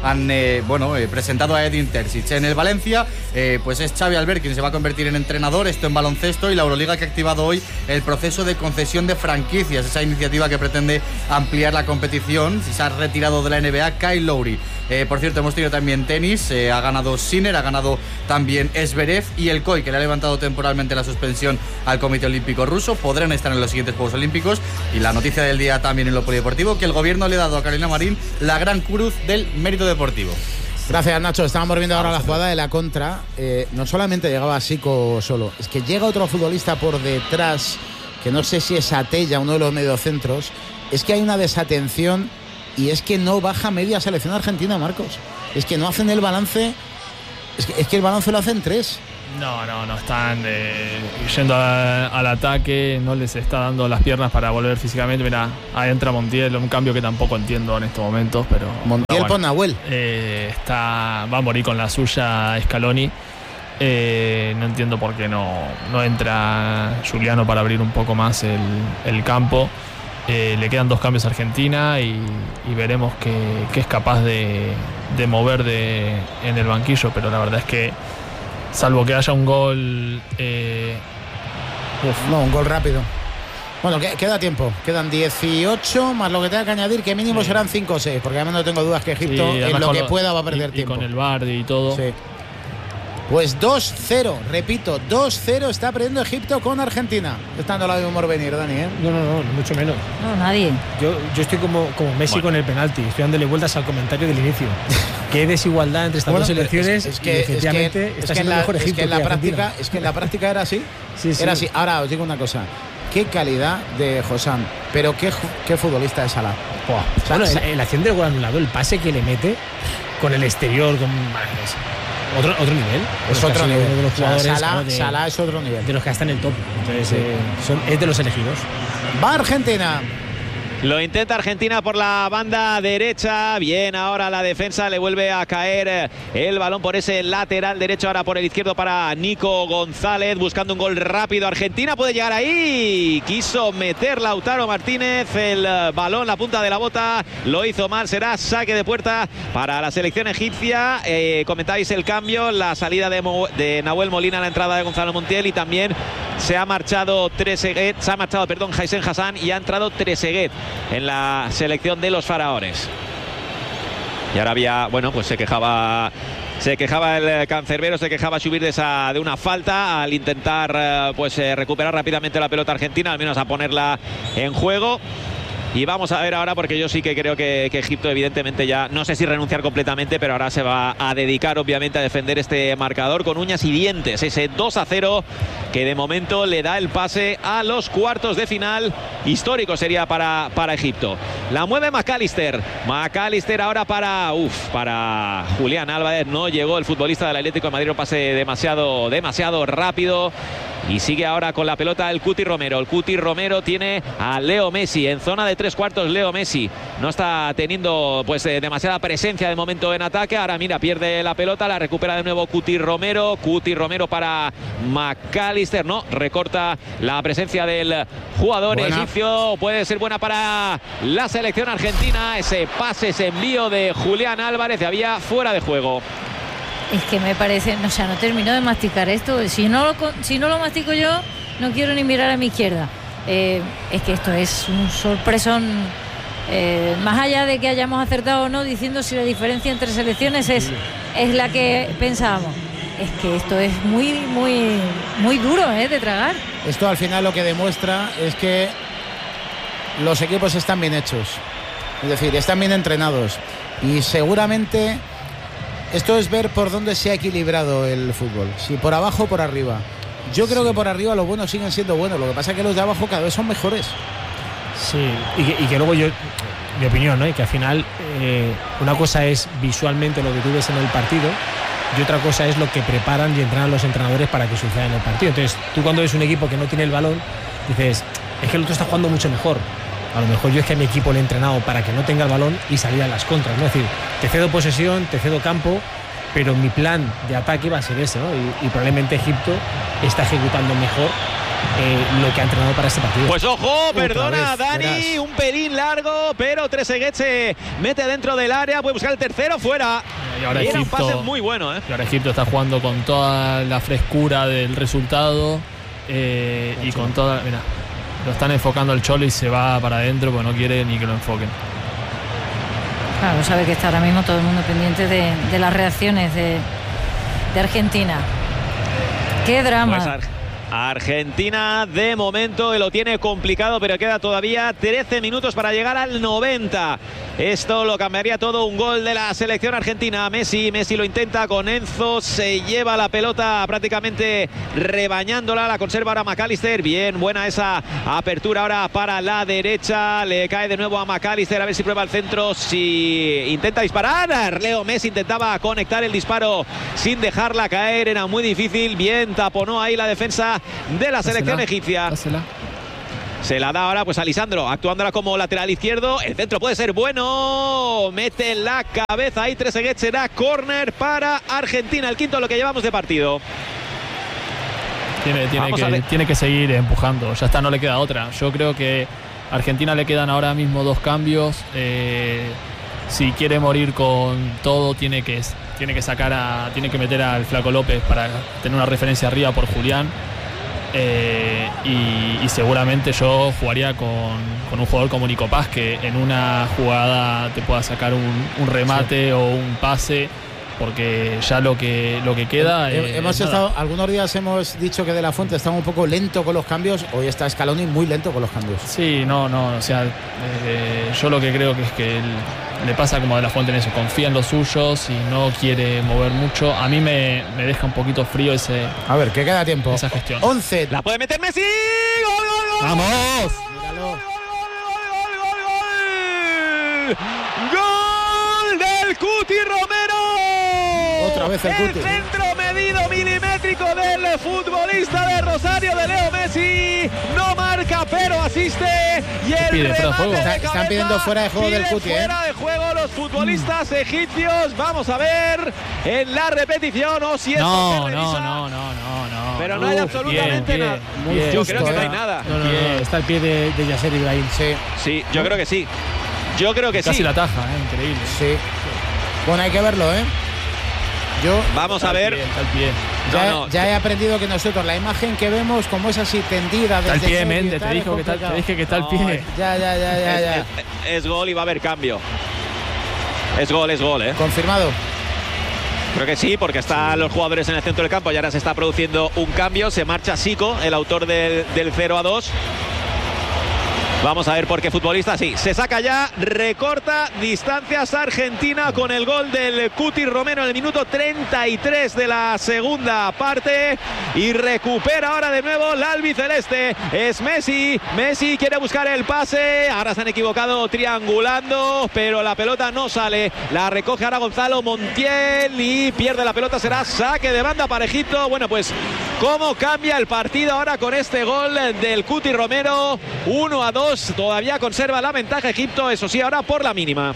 han presentado a Edin Terzic. En el Valencia, pues es Xavi Albert quien se va a convertir en entrenador, esto en baloncesto, y la Euroliga que ha activado hoy el proceso de concesión de franquicias, esa iniciativa que pretende ampliar la competición. Se ha retirado de la NBA Kyle Lowry. Por cierto, hemos tenido también tenis, ha ganado Sinner, ha ganado también Zverev, y el COI, que le ha levantado temporalmente la suspensión al Comité Olímpico Ruso, podrán estar en los siguientes Juegos Olímpicos. Y la noticia del día también en lo polideportivo, que el gobierno le ha dado a Carolina Marín la Gran Cruz del Mérito Deportivo. Gracias, Nacho. Estábamos viendo ahora la jugada de la contra. No solamente llegaba Sico solo, es que llega otro futbolista por detrás, que no sé si es Atella, uno de los mediocentros. Es que hay una desatención y es que no baja media selección argentina, Marcos. Es que no hacen el balance. Es que el balance lo hacen 3. No están yendo al ataque, no les está dando las piernas para volver físicamente. Mira, ahí entra Montiel, un cambio que tampoco entiendo en estos momentos, pero Montiel por Nahuel. Va a morir con la suya Scaloni. No entiendo por qué no entra Giuliano para abrir un poco más el campo. Le quedan 2 cambios a Argentina y veremos qué es capaz de mover en el banquillo, pero la verdad es que salvo que haya un gol un gol rápido. Bueno, queda tiempo, quedan 18 más lo que tenga que añadir, que mínimo serán 5 o 6, porque además no tengo dudas que Egipto en lo que pueda va a perder tiempo. Y con el VAR y todo. Sí. Pues 2-0, repito, 2-0 está perdiendo Egipto con Argentina. Estando la de humor venir, Dani, ¿eh? No, mucho menos. No, nadie. Yo estoy como Messi con el penalti, estoy dándole vueltas al comentario del inicio. Qué desigualdad entre estas dos selecciones. Efectivamente está siendo mejor Egipto. Es que en la práctica era así. Sí. Era así. Ahora os digo una cosa. Qué calidad de Josán, pero qué futbolista de Salah. La acción del gol anulado, el pase que le mete con el exterior, otro nivel. Es otro nivel. De los jugadores, Salah es otro nivel. De los que están en el top. Entonces, es de los elegidos. Va Argentina. Lo intenta Argentina por la banda derecha. Bien, ahora la defensa, le vuelve a caer el balón por ese lateral derecho. Ahora por el izquierdo para Nico González, buscando un gol rápido. Argentina puede llegar ahí. Quiso meter Lautaro Martínez el balón, la punta de la bota. Lo hizo mal, será saque de puerta para la selección egipcia. Comentáis el cambio, la salida de Nahuel Molina, la entrada de Gonzalo Montiel, y también se ha marchado Jaisen Hassan, y ha entrado Trezeguet en la selección de los faraones. Y ahora pues se quejaba el cancerbero, se quejaba subir de una falta al intentar recuperar rápidamente la pelota argentina, al menos a ponerla en juego. Y vamos a ver ahora, porque yo sí que creo que Egipto evidentemente ya, no sé si renunciar completamente, pero ahora se va a dedicar obviamente a defender este marcador con uñas y dientes. Ese 2-0 que de momento le da el pase a los cuartos de final. Histórico sería para Egipto. La mueve McAllister ahora para Julián Álvarez. No llegó el futbolista del Atlético de Madrid, un pase demasiado rápido. Y sigue ahora con la pelota el Cuti Romero. El Cuti Romero tiene a Leo Messi en zona de 3/4. Leo Messi no está teniendo demasiada presencia de momento en ataque. Ahora mira, pierde la pelota, la recupera de nuevo Cuti Romero. Cuti Romero para McAllister. No, recorta la presencia del jugador egipcio. Puede ser buena para la selección argentina. Ese pase, ese envío de Julián Álvarez, había fuera de juego. Es que me parece, no termino de masticar esto. Si no lo mastico yo, no quiero ni mirar a mi izquierda. Es que esto es un sorpresón. Más allá de que hayamos acertado o no, diciendo si la diferencia entre selecciones es la que pensábamos. Es que esto es muy duro de tragar. Esto al final lo que demuestra es que los equipos están bien hechos. Es decir, están bien entrenados. Y seguramente esto es ver por dónde se ha equilibrado el fútbol. Si por abajo o por arriba. Yo creo que por arriba los buenos siguen siendo buenos. Lo que pasa es que los de abajo cada vez son mejores. Sí, y que luego mi opinión, ¿no? Y que al final una cosa es visualmente lo que tú ves en el partido y otra cosa es lo que preparan y entrenan los entrenadores para que suceda en el partido. Entonces, tú cuando ves un equipo que no tiene el balón, dices, es que el otro está jugando mucho mejor. A lo mejor yo es que a mi equipo le he entrenado para que no tenga el balón y salir a las contras, ¿no? Es decir, te cedo posesión, te cedo campo, pero mi plan de ataque va a ser ese, ¿no? Y probablemente Egipto está ejecutando mejor lo que ha entrenado para este partido. Pues ojo, perdona Dani, un pelín largo, pero Trezeguet se mete dentro del área, puede buscar el tercero, fuera. Y ahora Era Egipto, un pase muy bueno, ¿eh? Y ahora Egipto está jugando con toda la frescura del resultado y con toda... Mira, lo están enfocando al Cholo y se va para adentro porque no quiere ni que lo enfoquen. Claro, sabe que está ahora mismo todo el mundo pendiente de las reacciones de Argentina. ¡Qué drama! Pues Argentina de momento lo tiene complicado, pero queda todavía 13 minutos para llegar al 90. Esto lo cambiaría todo, un gol de la selección argentina. Messi lo intenta con Enzo, se lleva la pelota prácticamente rebañándola, la conserva ahora McAllister. Bien, buena esa apertura ahora para la derecha, le cae de nuevo a McAllister, a ver si prueba el centro, si intenta disparar. Leo Messi intentaba conectar el disparo sin dejarla caer, era muy difícil. Bien, taponó ahí la defensa de la selección egipcia. Se la da ahora pues a Lisandro, actuándola como lateral izquierdo. El centro puede ser bueno. Mete la cabeza ahí Trezeguet. Será córner para Argentina. El quinto lo que llevamos de partido. Tiene que seguir empujando. Ya está, no le queda otra. Yo creo que a Argentina le quedan ahora mismo 2 cambios. Si quiere morir con todo, tiene que meter al Flaco López para tener una referencia arriba por Julián. Y seguramente yo jugaría con un jugador como Nico Paz, que en una jugada te pueda sacar un remate o un pase, porque ya lo que queda hemos estado, algunos días hemos dicho que De La Fuente estaba un poco lento con los cambios. Hoy está Scaloni muy lento con los cambios. Sí, o sea, yo lo que creo que es que le pasa como a De La Fuente en eso, confía en los suyos y no quiere mover mucho. A mí me deja un poquito frío ese... A ver, que queda tiempo. Esa gestión. 11. La puede meter Messi. ¡Gol! ¡Vamos! Míralo. ¡Gol del Cuti Romero! Otra vez el Cuti. El centro medido milimétrico del futbolista de Rosario, de Leo Messi. No marca, pero asiste. Y el remate están pidiendo fuera de juego del Cuti. Fuera de juego los futbolistas egipcios. Vamos a ver en la repetición. O si no. Pero no hay absolutamente nada. Yo creo que no hay nada. No, está el pie de Yasser Ibrahim. Sí, yo creo que sí. Yo creo que casi sí. la taja, increíble. Sí. Bueno, hay que verlo, Vamos a ver. Ya he aprendido que nosotros la imagen que vemos, como es así tendida desde el pie, Méndez, te dije que está el pie. Ya. Es gol y va a haber cambio. Es gol, Confirmado. Creo que sí, porque están los jugadores en el centro del campo y ahora se está produciendo un cambio. Se marcha Zico, el autor del 0-2. Vamos a ver por qué futbolista, sí, se saca ya, recorta distancias Argentina con el gol del Cuti Romero en el minuto 33 de la segunda parte y recupera ahora de nuevo la albiceleste. Es Messi quiere buscar el pase, ahora se han equivocado triangulando, pero la pelota no sale, la recoge ahora Gonzalo Montiel y pierde la pelota, será saque de banda para Egipto. Bueno, pues cómo cambia el partido ahora con este gol del Cuti Romero, 1-2. Todavía conserva la ventaja Egipto, eso sí, ahora por la mínima.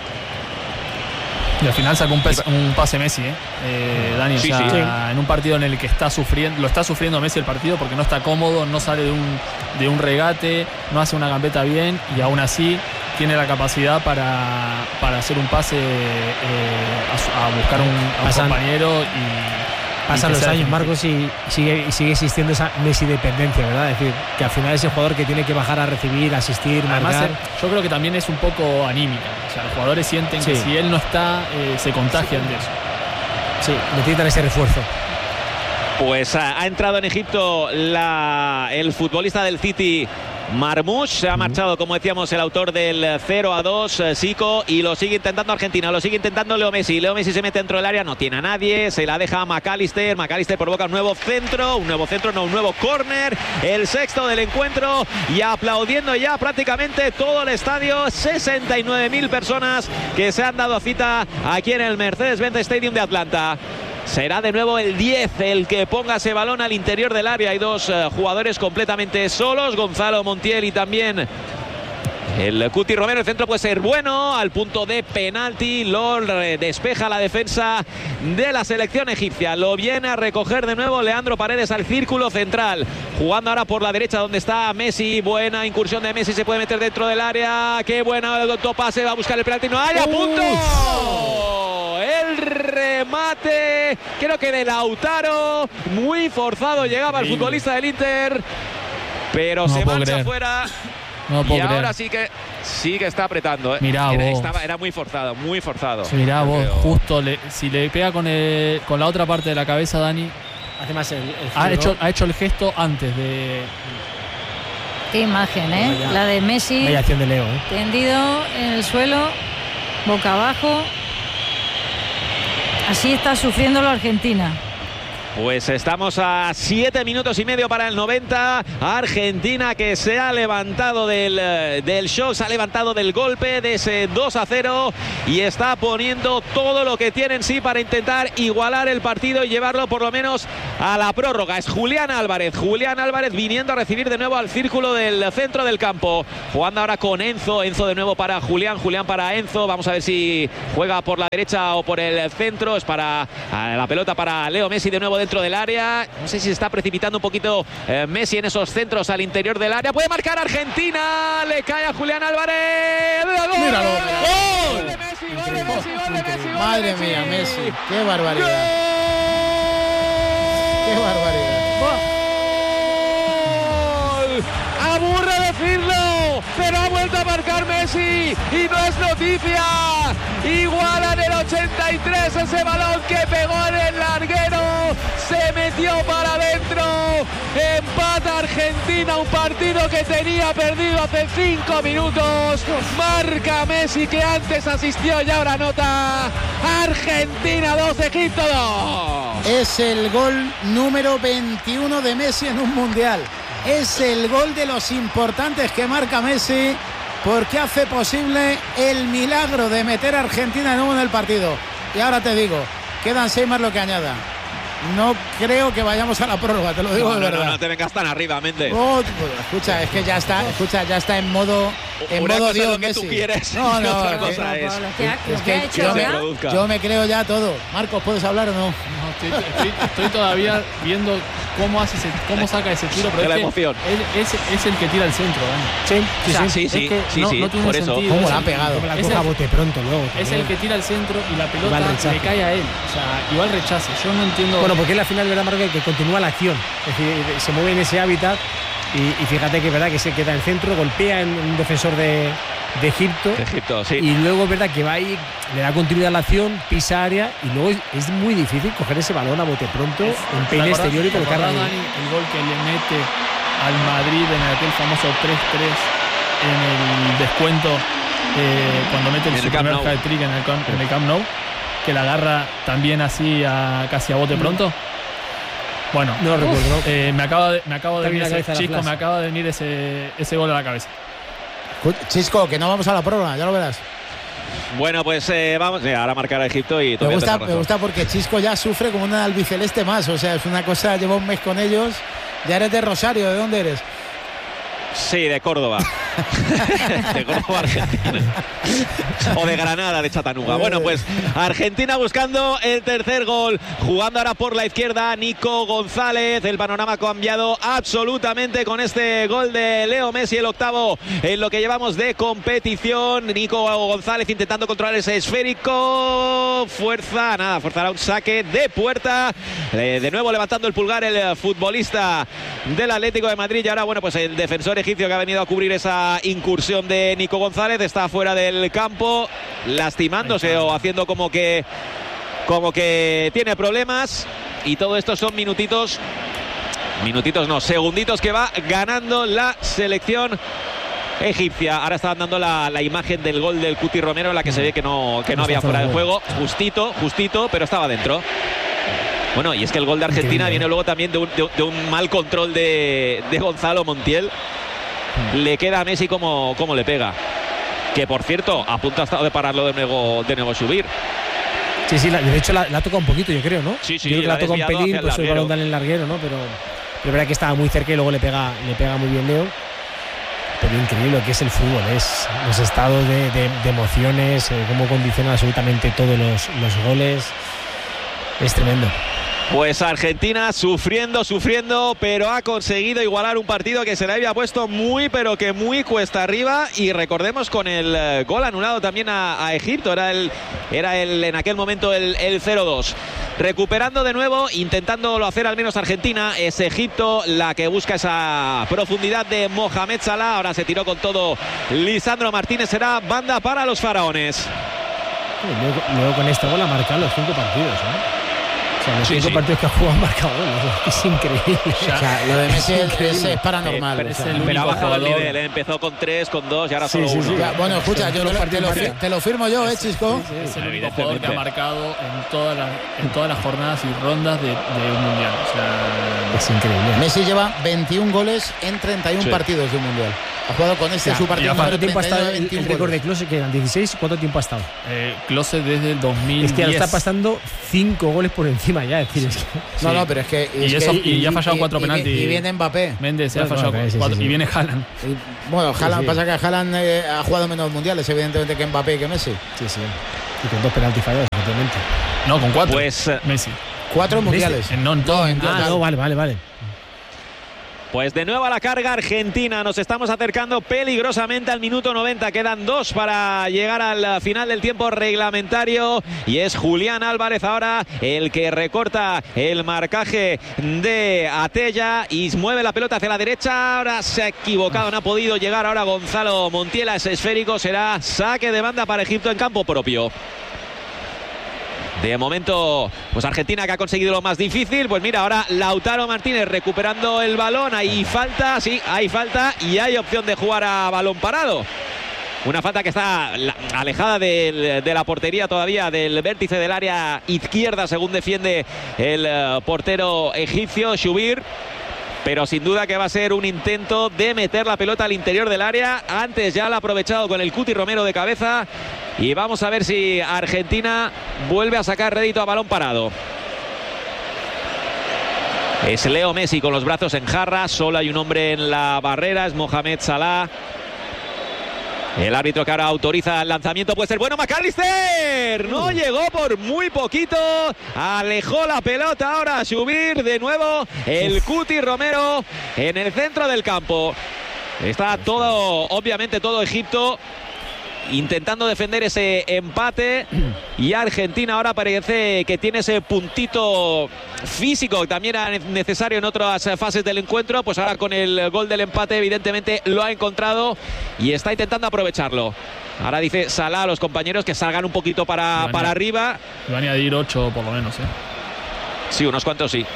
Y al final sacó un pase Messi, Dani, sí. en un partido en el que lo está sufriendo Messi el partido porque no está cómodo, no sale de un regate, no hace una gambeta bien y aún así tiene la capacidad para hacer un pase a buscar a un compañero y... Pasan los años, Marcos, y sigue existiendo esa Messi dependencia, ¿verdad? Es decir, que al final es el jugador que tiene que bajar a recibir, asistir, además, marcar. Yo creo que también es un poco anímica. O sea, los jugadores sienten que si él no está, se contagian de eso. Sí, necesitan ese refuerzo. Pues ha entrado en Egipto el futbolista del City, Marmoush. Se ha marchado, como decíamos, el autor del 0-2, Zico, y lo sigue intentando Argentina, lo sigue intentando Leo Messi. Leo Messi se mete dentro del área, no tiene a nadie, se la deja a McAllister. McAllister provoca un nuevo córner, el sexto del encuentro, y aplaudiendo ya prácticamente todo el estadio, 69.000 personas que se han dado cita aquí en el Mercedes-Benz Stadium de Atlanta. Será de nuevo el 10 el que ponga ese balón al interior del área. Hay dos jugadores completamente solos, Gonzalo Montiel y también El Cuti Romero, el centro puede ser bueno, al punto de penalti, lo despeja la defensa de la selección egipcia. Lo viene a recoger de nuevo Leandro Paredes al círculo central, jugando ahora por la derecha donde está Messi. Buena incursión de Messi, se puede meter dentro del área. Qué buena el pase, va a buscar el penalti, no hay, a punto. El remate, creo que de Lautaro, muy forzado llegaba el futbolista del Inter, pero no se marcha fuera. No y ahora sí que está apretando. Mirá era muy forzado, muy forzado. Sí, mirá vos, justo si le pega con la otra parte de la cabeza, Dani. Además, ha hecho el gesto antes de. Qué imagen, ¿eh? La de Messi. Vaya acción de Leo, ¿eh? Tendido en el suelo, boca abajo. Así está sufriendo la Argentina. Pues estamos a 7 minutos y medio para el 90. Argentina que se ha levantado del shock, se ha levantado del golpe de ese 2-0 y está poniendo todo lo que tiene en sí para intentar igualar el partido y llevarlo por lo menos a la prórroga. Es Julián Álvarez viniendo a recibir de nuevo al círculo del centro del campo, jugando ahora con Enzo de nuevo para Julián para Enzo. Vamos a ver si juega por la derecha o por el centro. Es para la pelota para Leo Messi de nuevo dentro del área. No sé si se está precipitando un poquito Messi en esos centros al interior del área. Puede marcar Argentina. Le cae a Julián Álvarez. ¡Gol! ¡Míralo! ¡Gol de Messi! ¡Gol de Messi! ¡Gol de Messi! Madre mía, Messi. ¡Qué barbaridad! ¡Qué barbaridad! ¡Gol! ¡Aburre decirlo! Pero ha vuelto a marcar Messi y no es noticia. Igualan el 83, ese balón que pegó en el larguero se metió para adentro. Empata Argentina, un partido que tenía perdido hace 5 minutos. Marca Messi, que antes asistió y ahora anota. Argentina 2, Egipto 2. Es el gol número 21 de Messi en un mundial. Es el gol de los importantes que marca Messi, porque hace posible el milagro de meter a Argentina de nuevo en el partido. Y ahora te digo, quedan 6 más lo que añada. No creo que vayamos a la prórroga, te lo digo de verdad. No te vengas tan arriba, Méndez. Oh, escucha, es que ya está en modo Dios, que tú quieres. No, otra cosa es que yo me creo ya todo. Marcos, ¿puedes hablar o no? Estoy todavía viendo cómo saca ese tiro, pero de la emoción. Es el que tira el centro, ¿eh? Sí, no tiene por sentido. Eso. ¿Cómo la ha pegado? La coja bote pronto luego. Es el que tira el centro y la pelota le cae a él. O sea, igual rechace. Yo no entiendo. Bueno, porque es la final, ¿verdad, Marco? Que continúa la acción. Es decir, se mueve en ese hábitat y fíjate que es verdad que se queda en el centro, golpea en un defensor de Egipto. Sí. Y luego es verdad que va ahí, le da continuidad a la acción, pisa área y luego es muy difícil coger ese balón a bote pronto, en peine exterior y colocarlo. Dani, el gol que le mete al Madrid en aquel famoso 3-3 en el descuento, cuando mete su primer hat-trick en el Camp Nou, que la agarra también así casi a bote pronto. Bueno, no recuerdo. Me acaba de venir ese gol a la cabeza. Chisco, que no vamos a la prórroga, ya lo verás. Bueno, pues vamos ahora a marcar a Egipto y me gusta porque Chisco ya sufre como una albiceleste más. O sea, es una cosa, lleva un mes con ellos. Ya eres de Rosario, ¿de dónde eres? Sí, de Córdoba. De Córdoba, Argentina. O de Granada, de Chattanooga. Bueno, pues Argentina buscando el tercer gol. Jugando ahora por la izquierda Nico González. El panorama ha cambiado absolutamente con este gol de Leo Messi, el octavo en lo que llevamos de competición. Nico González intentando controlar ese esférico. Forzará un saque de puerta. De nuevo levantando el pulgar el futbolista del Atlético de Madrid. Y ahora, bueno, pues el defensor egipcio que ha venido a cubrir esa incursión de Nico González está fuera del campo, lastimándose o haciendo como que tiene problemas. Y todo esto son segunditos que va ganando la selección egipcia. Ahora estaban dando la imagen del gol del Cuti Romero, en la que se ve que no había fuera de juego, justito, pero estaba dentro. Bueno, y es que el gol de Argentina viene luego también de un mal control de Gonzalo Montiel. Le queda a Messi como le pega. Que por cierto, a punto ha estado de pararlo de nuevo subir. Sí, de hecho la ha tocado un poquito, yo creo, ¿no? Sí, yo creo que la ha tocado un pelín, pues el balón da en el larguero, ¿no? Pero es verdad que estaba muy cerca y luego le pega muy bien Leo. pero increíble lo que es el fútbol, es los estados de emociones, cómo condicionan absolutamente todos los goles, es tremendo. Pues Argentina sufriendo, pero ha conseguido igualar un partido que se le había puesto muy, pero que muy cuesta arriba. Y recordemos con el gol anulado también a Egipto, era el en aquel momento el 0-2. Recuperando de nuevo, intentándolo hacer al menos Argentina, es Egipto la que busca esa profundidad de Mohamed Salah. Ahora se tiró con todo Lisandro Martínez, será banda para los faraones. Luego con este gol ha marcado los 5 partidos, ¿no? O sea, los 5 partidos que ha jugado han marcado goles. Es increíble. O sea, lo de Messi es paranormal. Pero es el único jugador. Nivel, empezó con 3, con 2 y ahora solo 1. Ya, bueno, escucha, yo te lo firmo yo, Chisco. Es el único jugador que ha marcado en todas las jornadas y rondas de un mundial. O sea, es increíble. Messi lleva 21 goles en 31 partidos de un mundial. Ha jugado con su partido. ¿Cuánto tiempo ha estado el récord de Klose, que eran 16? ¿Cuánto tiempo ha estado? Klose desde el 2010. Es que está pasando 5 goles por encima ya. Es decir, es que, no, pero es que. Y ya ha fallado 4 penaltis. Y viene Mbappé. Méndez se ha fallado 4. Y viene Haaland. Bueno, Haaland, pasa que Haaland ha jugado menos mundiales, evidentemente, que Mbappé y que Messi. Sí. Y con 2 penaltis fallados, obviamente. No, con 4. Pues Messi. 4 mundiales. No, vale. Pues de nuevo a la carga Argentina. Nos estamos acercando peligrosamente al minuto 90. Quedan 2 para llegar al final del tiempo reglamentario. Y es Julián Álvarez ahora el que recorta el marcaje de Atella y mueve la pelota hacia la derecha. Ahora se ha equivocado, no ha podido llegar ahora Gonzalo Montiel. Es esférico, será saque de banda para Egipto en campo propio. De momento, pues Argentina, que ha conseguido lo más difícil. Pues mira, ahora Lautaro Martínez recuperando el balón. Hay falta y hay opción de jugar a balón parado. Una falta que está alejada de la portería todavía, del vértice del área izquierda, según defiende el portero egipcio, Shubir. Pero sin duda que va a ser un intento de meter la pelota al interior del área. Antes ya la ha aprovechado con el Cuti Romero de cabeza. Y vamos a ver si Argentina vuelve a sacar rédito a balón parado. Es Leo Messi con los brazos en jarra. Solo hay un hombre en la barrera, es Mohamed Salah. El árbitro que ahora autoriza el lanzamiento puede ser bueno. McAllister no llegó por muy poquito, alejó la pelota. Ahora a subir de nuevo el Cuti Romero en el centro del campo. Está obviamente todo Egipto intentando defender ese empate, y Argentina ahora parece que tiene ese puntito físico que también era necesario en otras fases del encuentro. Pues ahora con el gol del empate evidentemente lo ha encontrado y está intentando aprovecharlo. Ahora dice Salah a los compañeros que salgan un poquito para arriba. Va a añadir 8 por lo menos, Sí, unos cuantos sí.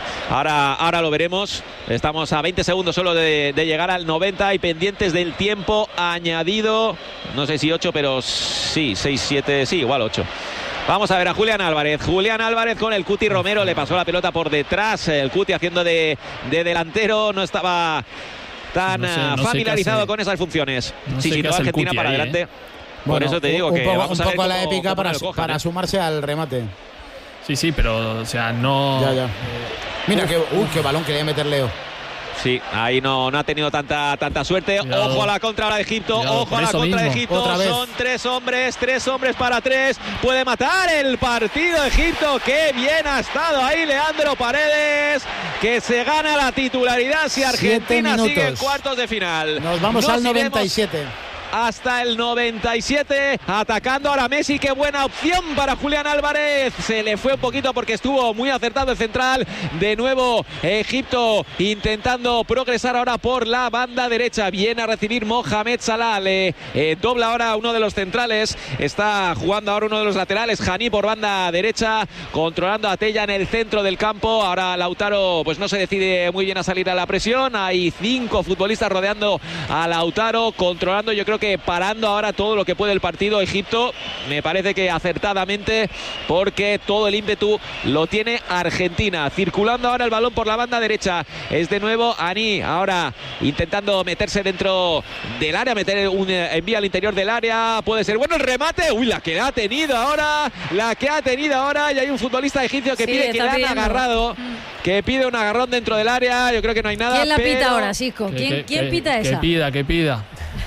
Ahora lo veremos. Estamos a 20 segundos solo de llegar al 90 y pendientes del tiempo añadido. No sé si 8, pero sí, 6, 7, sí, igual 8. Vamos a ver a Julián Álvarez. Julián Álvarez con el Cuti Romero. Le pasó la pelota por detrás. El Cuti haciendo de delantero. No estaba tan familiarizado con esas funciones. Sí, toda Argentina para adelante. Por eso te digo que vamos a ver un poco la épica para sumarse al remate. Sí, pero, o sea, no... Ya. Mira, qué balón quería meter Leo. Sí, ahí no ha tenido tanta suerte. Cuidado. Ojo a la contra ahora de Egipto. Ojo a la contra de Egipto. Son 3 hombres para 3. Puede matar el partido Egipto. Qué bien ha estado ahí Leandro Paredes, que se gana la titularidad si Argentina sigue en cuartos de final. Nos vamos al 97. Hasta el 97, atacando ahora Messi. Qué buena opción para Julián Álvarez. Se le fue un poquito porque estuvo muy acertado el central. De nuevo Egipto intentando progresar ahora por la banda derecha. Viene a recibir Mohamed Salah. Le dobla ahora uno de los centrales. Está jugando ahora uno de los laterales, Hani, por banda derecha, controlando a Tella en el centro del campo. Ahora Lautaro pues no se decide muy bien a salir a la presión. Hay 5 futbolistas rodeando a Lautaro, controlando, yo creo que parando ahora todo lo que puede el partido Egipto. Me parece que acertadamente, porque todo el ímpetu lo tiene Argentina. Circulando ahora el balón por la banda derecha. Es de nuevo Hani, ahora intentando meterse dentro del área, meter un envío al interior del área. Puede ser bueno el remate. Uy, la que ha tenido ahora. Y hay un futbolista egipcio que pide que le han agarrado. que pide un agarrón dentro del área. Yo creo que no hay nada. ¿Quién la pita ahora, Sisco? ¿Quién pita esa? Que pida.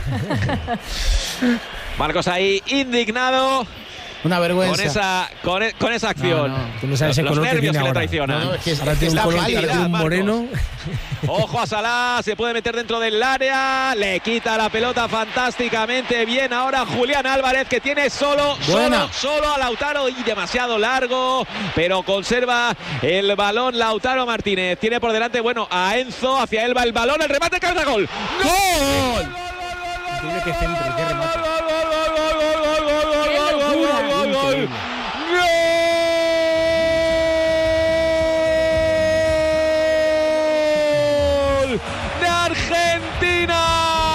Marcos ahí indignado. Una vergüenza. Con esa acción. No. Tú no sabes los nervios que le traicionan. No, es que ahora tiene un color un moreno. Ojo a Salah, se puede meter dentro del área. Le quita la pelota fantásticamente bien ahora Julián Álvarez, que tiene solo a Lautaro y demasiado largo, pero conserva el balón Lautaro Martínez. Tiene por delante, a Enzo, hacia él va el balón, el remate, cabeza, gol. ¡Gol! Increíble que centro y que remate. ¡Gol! ¡De Argentina!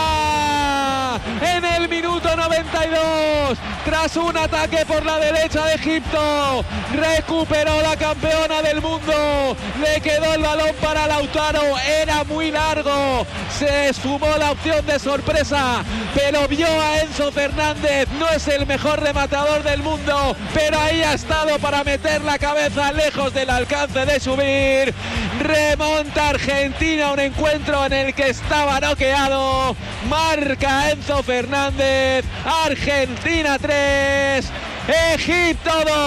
En el minuto 92, tras un ataque por la derecha de Egipto, recuperó la campeona del mundo, le quedó el balón para Lautaro, era muy largo, se esfumó la opción de sorpresa, pero vio a Enzo Fernández, no es el mejor rematador del mundo, pero ahí ha estado para meter la cabeza lejos del alcance de subir. Remonta Argentina, un encuentro en el que estaba noqueado, marca Enzo Fernández, Argentina 3, Egipto 2.